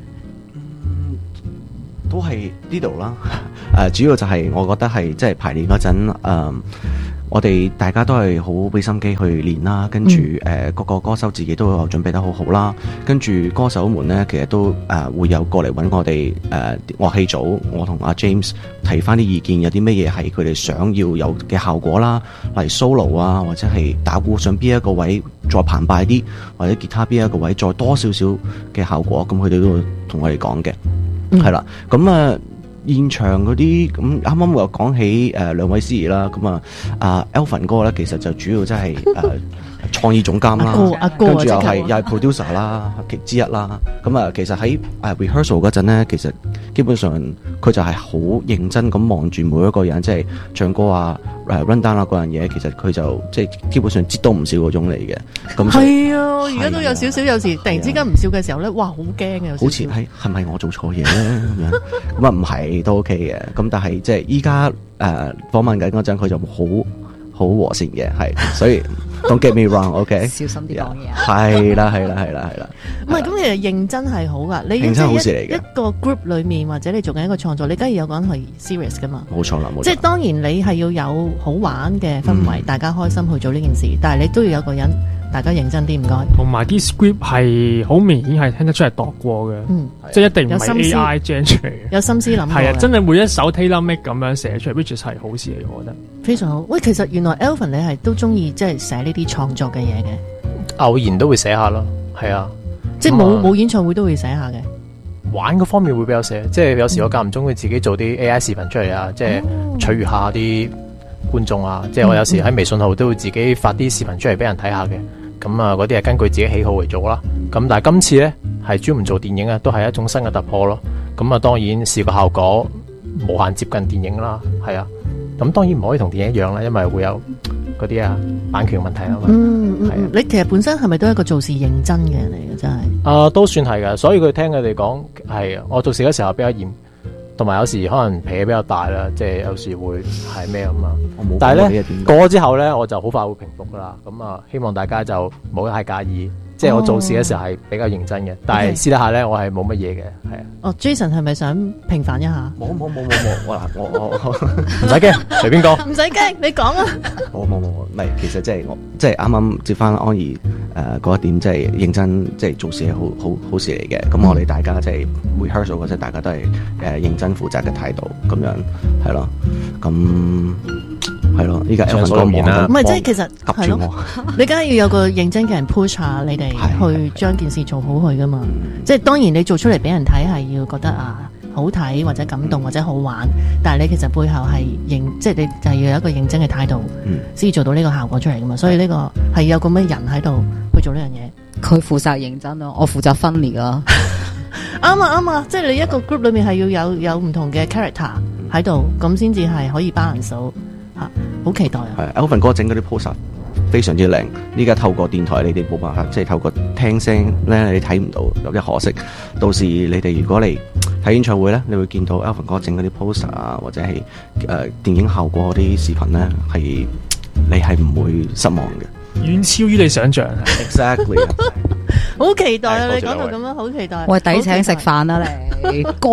都係呢度啦，主要就係我覺得係即係排練嗰陣，我哋大家都係好俾心機去練啦，跟住各個歌手自己都有準備得好好啦，跟住歌手們呢，其實都會有過嚟揾我哋樂器組，我同阿 James 提翻啲意見，有啲乜嘢係佢哋想要有嘅效果啦，例如 solo 啊，或者係打鼓上邊一個位再澎湃啲，或者吉他邊一個位再多少少嘅效果，咁佢哋都會同我哋講嘅。係啦，咁現場嗰啲咁啱啱我又講起兩位司儀啦，咁Alvin 哥咧其實就主要即係創意總監啦，跟住又係 producer 啦之一啦。咁其實喺rehearsal 嗰陣咧，其實基本上佢就係好認真咁望住每一個人，即係唱歌啊、run down 啊嗰樣嘢，其實佢就即係基本上知多唔少嗰種嚟嘅。咁係啊，而家都有少少，有時突然之間唔笑嘅時候咧，哇，好驚嘅， 好似係咪我做錯嘢咧咁樣？咁唔係都 OK 嘅。咁但係即係依家訪問緊嗰陣，佢就好和善嘅，係，所以 don't get me wrong，OK， 小心啲講嘢。 係啦。 唔係咁，其實認真係好噶。你認真好事嚟嘅。 一個 group 裏面或者你做緊一個創作，你梗係有個人係 serious 噶嘛。 冇錯啦，冇錯。 即係當然你係要有好玩嘅氛圍，大家開心去做呢件事，但係你都要有個人。大家認真啲唔該， 同埋啲 script 係好明顯係聽得出係度過嘅，即係一定唔係 AI gen 出嚟嘅， 有心思諗過。 係啊，真係每一首 tailor make 咁樣寫出嚟 ，which 係好事嚟，我覺得非常好。喂，其實原來 Alvin 你係都中意即係寫呢啲創作嘅嘢嘅， 偶然都會寫下咯，係啊， 即係冇演唱會都會寫下嘅。 玩嗰方面會比較寫，即係有時我間唔中會自己做啲 AI 視頻出嚟啊，即係取悅下啲觀眾啊，即係我有時喺微信號都會自己發啲視頻出嚟俾人睇下嘅。咁嗰啲係根據自己喜好嚟做啦。咁但係今次呢，係專門做電影啊，都係一種新嘅突破咯。咁當然試個效果無限接近電影啦，係啊。咁當然唔可以同電影一樣啦，因為會有嗰啲版權問題啊嘛。 你其實本身係咪都係一個做事認真嘅人嚟嘅？真係都算係㗎。所以佢聽佢哋講係我做事嘅時候比較嚴。同埋有時可能脾氣比較大啦，即係有時會係咩咁啊？但係咧過咗之後咧，我就好快會平復噶啦。咁希望大家就唔好太介意。即係我做事嘅時候係比較認真嘅，但係私底下咧我係冇乜嘢嘅，係啊。 Jason 係咪想平反一下？ 冇，我唔使驚，隨便講。 唔使驚，你講啊。 冇，唔係，其實即係啱啱接翻安怡嗰一點，即係認真，即係做事係好事嚟嘅。咁我哋大家即係 rehearsal 嗰陣，大家都係認真負責嘅態度，咁樣係咯。咁係咯，依家 Alvin 哥忙啦， 唔係即係其實及住我， 你梗係要有個認真嘅人 push 下你哋去將件事做好佢噶嘛。即係當然你做出嚟俾人睇係要覺得好睇或者感動或者好玩，但係你其實背後係即係你就係要有一個認真嘅態度，先做到呢個效果出嚟噶嘛。所以呢個係有咁嘅人喺度去做呢樣嘢。 佢負責認真咯，我負責分裂咯。 啱啊，即係你一個 group 裏面係要有唔同嘅 character 喺度，咁先至係可以 balance 到。好期待啊！ 係 Alvin 哥整嗰啲 poster 非常之靚。依家透過電台，你哋冇辦法，即係透過聽聲咧，你睇唔到，有啲可惜。到時你哋如果嚟睇演唱會咧，你會見到 Alvin 哥整嗰啲 poster 啊，或者係電影效果嗰啲視頻咧，係你係唔會失望嘅， 遠超於你想象。 Exactly 好期待啊！你講到咁樣，好期待。 喂，抵請食飯啦你，哥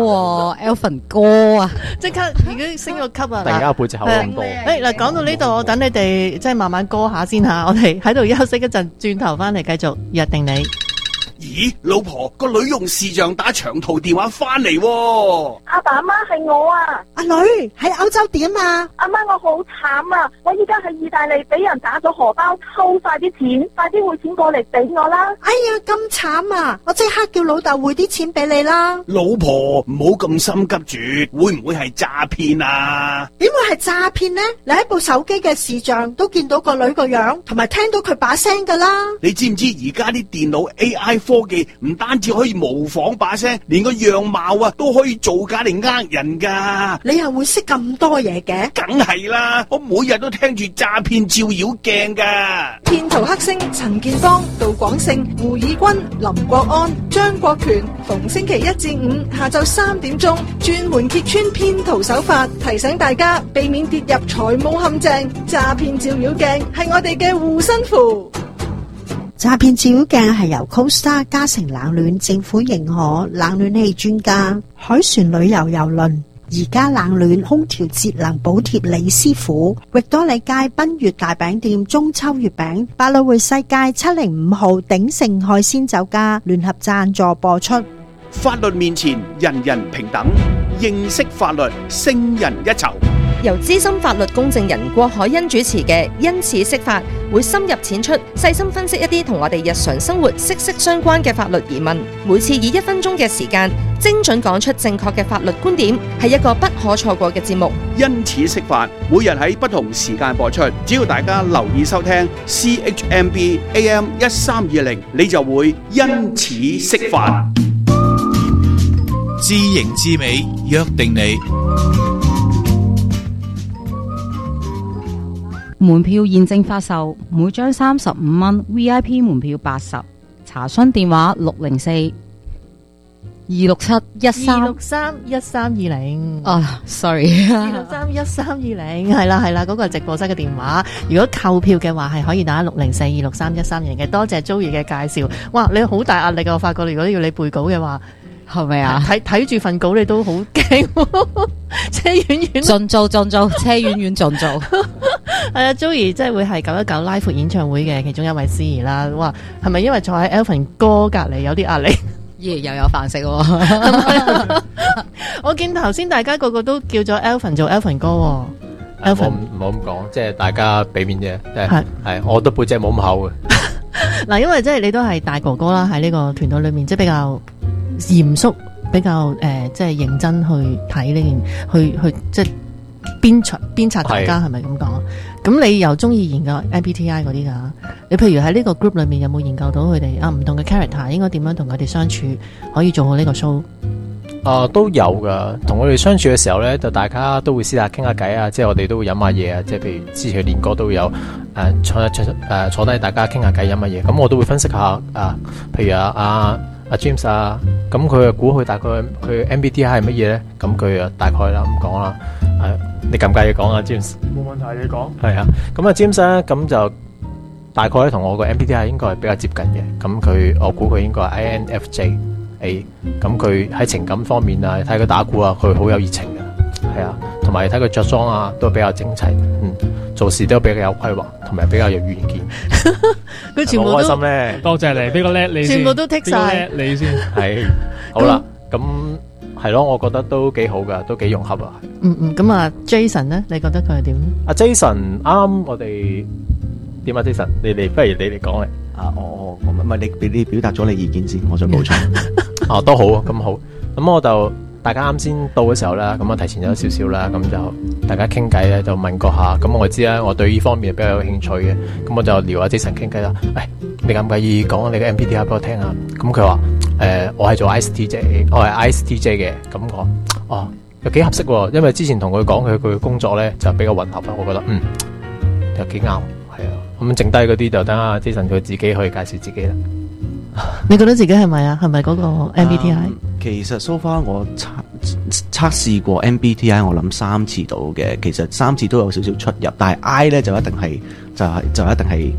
，Alvin 哥啊， 即刻已經升咗級啊！ 突然間背脊口咁多。 嗱，講到呢度，我等你哋即係慢慢歌下先嚇，我哋喺度休息一陣，轉頭翻嚟繼續約定你。 咦，老婆，個女用視像打長途電話翻嚟喎。 阿爸阿媽係我啊， 阿女喺歐洲點啊？ 阿媽我好慘啊，我依家喺意大利俾人打咗荷包，偷晒啲錢，快啲匯錢過嚟俾我啦！ 哎呀，咁慘啊！我即刻叫老豆匯啲錢俾你啦。 老婆唔好咁心急住，會唔會係詐騙啊？ 點會係詐騙呢？你喺部手機嘅視像都見到個女個樣，同埋聽到佢把聲噶啦。 你知唔知而家啲電腦 AI 科技唔單止可以模仿把聲，連個樣貌啊都可以造假嚟呃人噶。 你又會識咁多嘢嘅？ 梗係啦，我每日都聽住詐騙照妖鏡噶。 騙徒黑星陳建邦、杜廣勝、胡以軍、林國安、張國權，逢星期1至5下晝3點鐘，專門揭穿騙徒手法，提醒大家避免跌入財務陷阱。詐騙照妖鏡係我哋嘅護身符。 詐騙照妖鏡係由 CoStar 嘉誠冷暖政府認可冷暖氣專家海船旅遊郵輪而家冷暖空調節能補貼李師傅，域多利街賓悅大餅店中秋月餅，百老匯世界705號鼎盛海鮮酒家聯合贊助播出。 法律面前人人平等，認識法律勝人一籌。 由資深法律公證人郭海欣主持嘅因此釋法，會深入淺出，細心分析一啲同我哋日常生活息息相關嘅法律疑問。每次以1分鐘嘅時間，精準講出正確嘅法律觀點，係一個不可錯過嘅節目。 因此釋法，每日喺不同時間播出，只要大家留意收聽 CHMB AM 1320，你就會因此釋法。 知形知美，約定你。 門票現正發售，每張35蚊 ，VIP 門票80。查詢電話604-267-1320。 啊，sorry， 263-1320，係啦，嗰個係直播室嘅電話。如果購票嘅話，係可以打604-263-1320嘅。多謝 Joey 嘅介紹。哇，你好大壓力啊！我發覺如果要你背稿嘅話，係咪啊？睇住份稿你都好驚，車遠遠盡做，車遠遠盡做。 係啊 ，Joey 即係會係919拉闊演唱會嘅其中一位司儀啦。哇，係咪因為坐喺 Alvin 哥隔離有啲壓力？ 又有飯食喎。 我見頭先大家個個都叫咗 Alvin 做 Alvin 哥喎。Alvin 唔好咁講，即係大家俾面啫。係，我都背脊冇咁厚嘅。 嗱，因為即係你都係大哥哥啦，喺呢個團隊裏面，即係比較嚴肅，比較即係認真去睇呢件，去即係鞭策大家，係咪咁講？咁你又中意研究 MBTI 嗰啲㗎？你譬如喺呢個 group 裏面有冇研究到佢哋唔同嘅 character 應該點樣同佢哋相處，可以做好呢個 show？ 都有噶，同佢哋相處嘅時候咧，就大家都會私下傾下偈啊，即係我哋都會飲下嘢啊，即係譬如之前練歌都會有坐低大家傾下偈飲下嘢，咁我都會分析下譬如阿 James 啊，咁佢估佢大概佢 MBTI 係乜嘢咧？咁佢大概啦咁講啦，你介唔介意講啊 James？ 冇問題，你講。 係啊，咁啊 James 咧，咁就大概同我個 MBTI 應該係比較接近嘅，咁我估佢應該係 INFJ。咁佢喺情感方面啊，睇佢打鼓啊，佢好有熱情嘅，係啊，同埋睇佢着裝啊，都比較整齊，做事都比較有規劃，同埋比較有遠見。 佢全部都開心咧， 多謝你，俾個叻你先， 全部都剔晒你先， 係好啦，咁係咯，我覺得都幾好噶，都幾融合啊。 咁啊 Jason 咧，你覺得佢係點？ 阿 Jason 啱我哋點啊 Jason， 你不如你嚟講嚟。 唔係你表達咗你意見先，我再補充。 都好，咁好。咁我就大家啱先到嘅時候啦，咁我提前咗少少啦，咁就大家傾偈咧，就問過下。咁我知啦，我對呢方面比較有興趣嘅，咁我就撩阿 Jason 傾偈啦。你介唔介意講你嘅 MBTI 俾我聽啊？咁佢話我係做 ISTJ， 我係 ISTJ 嘅。咁我又幾合適喎，因為之前同佢講佢嘅工作咧就比較混合啦，我覺得又幾啱。咁剩低嗰啲就等阿 Jason 佢自己去介紹自己啦。 你覺得自己係咪啊？係咪嗰個 MBTI？ 其實 so far 我測試過 MBTI， 我諗3次到嘅，其實3次都有少少出入，但係 I 咧就一定係就一定係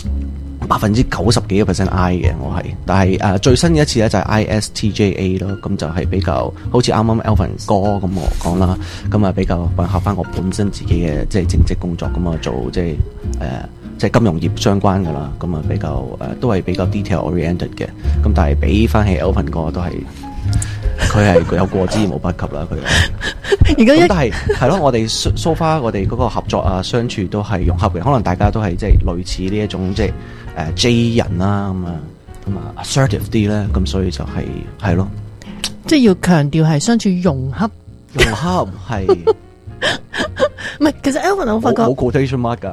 90%幾嘅 I 嘅，我係。但係最新嘅一次咧就係 ISTJA 咯，咁就係比較好似啱啱 Alvin 哥咁我講啦，咁啊比較混合翻我本身自己嘅即係正職工作咁啊做即係即係金融業相關㗎啦，咁啊比較都係比較 detail oriented 嘅，咁但係比翻起 Alvin 哥都係佢係有過之而無不及啦，佢咁但係咯，我哋 so far 我哋嗰個合作啊相處都係融合嘅，可能大家都係即係類似呢一種即係J 人啦咁啊 assertive 啲咧，咁所以就係咯， 即係要強調係相處融洽係。 唔係，其實 Alvin 我發覺冇 quotation mark 㗎。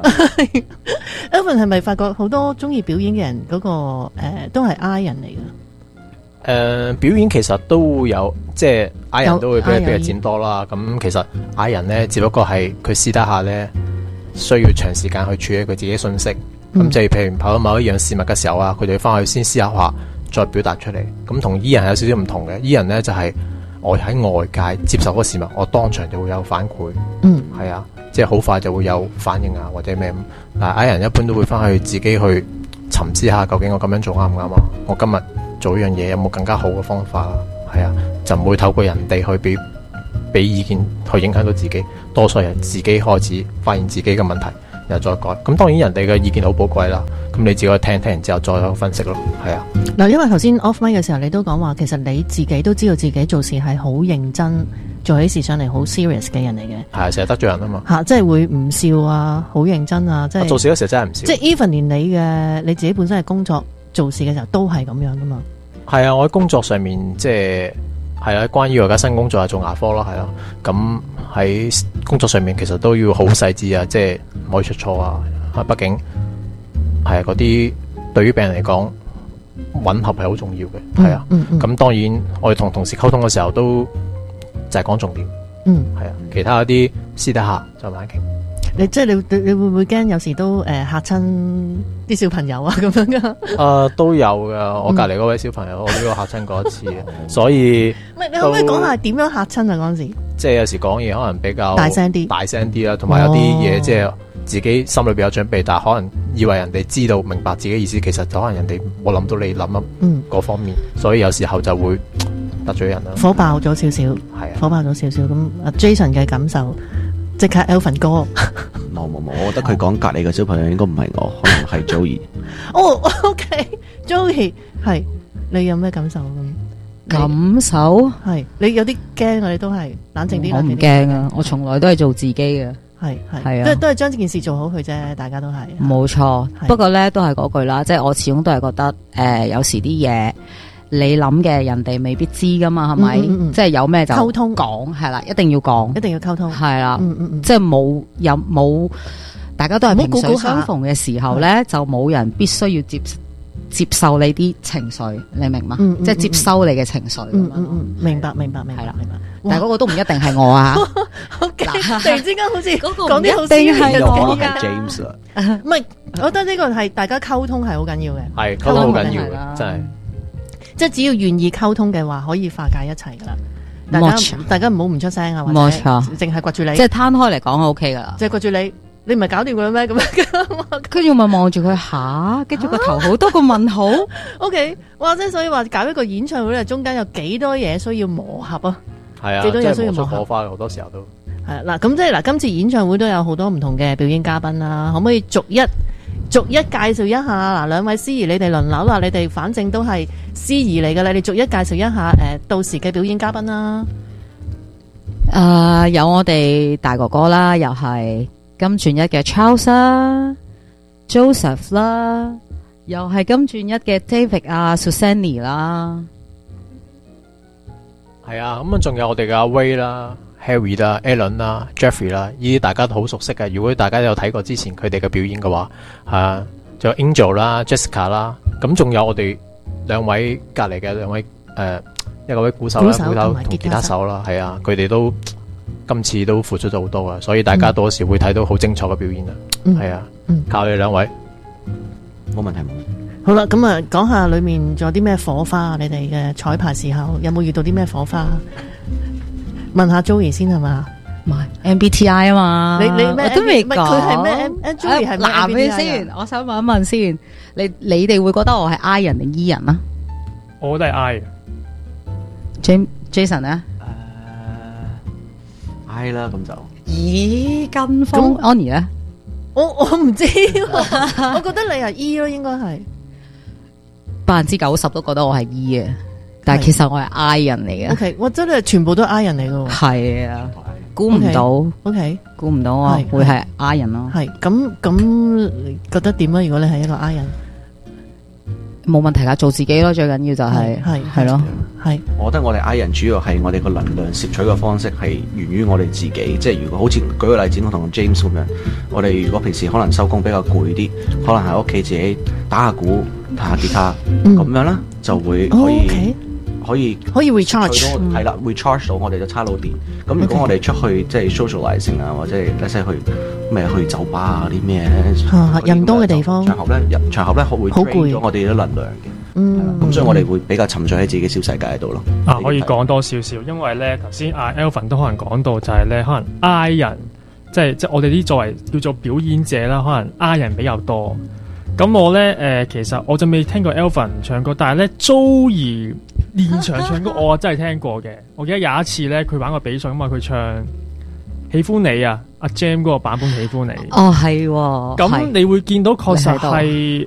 Alvin 係咪發覺好多中意表演嘅人嗰個都係 I 人嚟㗎？ 表演其實都會有，即係 I 人都會比佢佔多啦。咁其實 I 人咧，只不過係佢私底下咧需要長時間去處理佢自己信息。咁即係譬如跑到某一樣事物嘅時候啊，佢哋翻去先思考下，再表達出嚟。咁同 E 人係有少少唔同嘅。E 人咧就係我喺外界接受嗰個事物，我當場就會有反饋。係啊，即係好快就會有反應啊，或者咩咁。但係 I 人一般都會翻去自己去沉思下，究竟我咁樣做啱唔啱啊？我今日做呢樣嘢有冇更加好嘅方法啊？係啊，就唔會透過人哋去俾意見去影響到自己，多數人自己開始發現自己嘅問題，然後再改。咁當然人哋嘅意見好寶貴啦，咁你自己可以聽完之後再分析咯。係啊， 嗱，因為頭先 off mic 嘅時候，你都講話其實你自己都知道自己做事係好認真，做起事上嚟好 serious 嘅人嚟嘅。 係啊，成日得罪人啊嘛。 嚇，即係會唔笑啊，好認真啊，即係做事嗰時真係唔笑。 即係 even 連你自己本身係工作做事嘅時候都係咁樣噶嘛。 係啊，我喺工作上面即係啊，關於我而家新工作係做牙科咯，係咯。咁喺工作上面其實都要好細緻啊，即係唔可以出錯啊。畢竟係啊，嗰啲對於病人嚟講吻合係好重要嘅，係啊。咁當然我哋同同事溝通嘅時候都就係講重點，係啊。其他嗰啲私底下就慢慢傾。 你即係你會唔會驚有時都嚇親啲小朋友啊咁樣噶？ 都有噶，我隔離嗰位小朋友我都有嚇親過一次，所以唔係你可唔可以講下點樣嚇親啊？嗰陣時即係有時講嘢可能比較大聲啲啦，同埋有啲嘢即係自己心裏邊有準備，但係可能以為人哋知道明白自己意思，其實就可能人哋冇諗到你諗嗰方面，所以有時候就會得罪人啦。 火爆咗少少， 係啊， 火爆咗少少咁。Jason 嘅感受。即刻 Alvin 哥， 冇，我覺得佢講隔離嘅小朋友應該唔係我，可能係 Joey。 哦，OK，Joey 係你有咩感受咁？ 感受係你有啲驚啊！你都係冷靜啲。 我唔驚啊！我從來都係做自己嘅。 係啊， 都係將件事做好佢啫，大家都係。 冇錯，不過咧都係嗰句啦，即係我始終都係覺得有時啲嘢。你諗嘅人哋未必知噶嘛，係咪？即係有咩就溝通講，係啦，一定要講， 一定要溝通， 係啦，即係冇，大家都係萍水相逢嘅時候咧，就冇人必須要接受你啲情緒，你明嘛？即係接收你嘅情緒。 明白， 係啦，但係嗰個都唔一定係我啊。 突然之間好似嗰個講啲好一定係我係 James 啦。 唔係，我覺得呢個係大家溝通係好緊要嘅， 係溝通好緊要嘅，真係。 即係只要願意溝通嘅話，可以化解一切噶啦。大家唔好唔出聲啊，或者淨係掘住你。 即係攤開嚟講 OK 噶啦。 即係掘住你，你唔係搞掂佢咩？咁樣跟住咪望住佢下，跟住個頭好多個問號。 OK， 哇！即係所以話搞一個演唱會咧，中間有幾多嘢需要磨合啊？ 係啊， 幾多嘢需要磨合火花，好多時候都係嗱。咁即係嗱，今次演唱會都有好多唔同嘅表演嘉賓啦。可唔可以逐一介紹一下？嗱，兩位司儀你哋輪流啦，你哋反正都係司儀嚟噶啦，你逐一介紹一下到時嘅表演嘉賓啦。 有我哋大哥哥啦，又係金鑽一嘅 Charles 啦 ，Joseph 啦，又係金鑽一嘅 David 啊 Susanny 啦。 係啊，咁啊仲有我哋嘅阿 Way 啦。Harry 啦、Alan 啦、Jeffrey 啦，呢啲大家都好熟悉嘅。如果大家有睇過之前佢哋嘅表演嘅話，仲有 Angel 啦、Jessica 啦，咁仲有我哋兩位隔離嘅兩位一個位鼓手啦、鼓手同吉他手啦，係啊，佢哋都今次都付出咗好多啊，所以大家到時會睇到好精彩嘅表演啊，係啊，靠你哋兩位， 冇問題。 好啦，咁啊講下裏面仲有啲咩火花？你哋嘅彩排時候有冇遇到啲咩火花？問下 Joey 先係嘛？ 唔係 MBTI 啊嘛， 你咩都未講， 佢係咩 ？Joey 係咩？ 男嘅先，我想問一問先，你哋會覺得我係 I 人定 E 人啊？ 我都係 I 嘅。Jason 咧 ？I 啦，咁就。 咦，跟風 Annie 咧？ 我唔知喎，我覺得你係 E 咯，應該係 90%都覺得我係 E 嘅，但係其實我係 I 人嚟嘅。 OK， 我真係全部都係 I 人嚟嘅喎。 係啊，估唔到。OK， 估唔到我會係 I 人咯。 係咁覺得點啊？如果你係一個 I 人， 冇問題㗎，做自己咯，最緊要就係咯。 係， 我覺得我哋 I 人主要係我哋個能量攝取嘅方式係源於我哋自己，即係如果好似舉個例子，我同 James 咁樣，我哋如果平時可能收工比較攰啲，可能喺屋企自己打下鼓、彈下吉他咁樣啦，就會可以 recharge 係啦，recharge 到我哋嘅叉路電。咁如果我哋出去即係 socializing 啊，或者係去酒吧啊啲咩人多嘅地方場合咧會 drain 咗我哋啲能量嘅。咁所以我哋會比較沉醉喺自己小世界喺度咯。 可以講多少少，因為咧頭先阿 Alvin 都可能講到就係咧，可能 I 人即係我哋啲作為叫做表演者啦，可能 I 人比較多。咁我咧其實我就未聽過 Alvin 唱歌，但係咧 Joey 現場唱歌我真係聽過嘅。我記得有一次咧，佢玩個比賽，佢唱《喜歡你》啊，阿 Jam 嗰個版本《喜歡你》。 哦，係喎。 咁你會見到確實係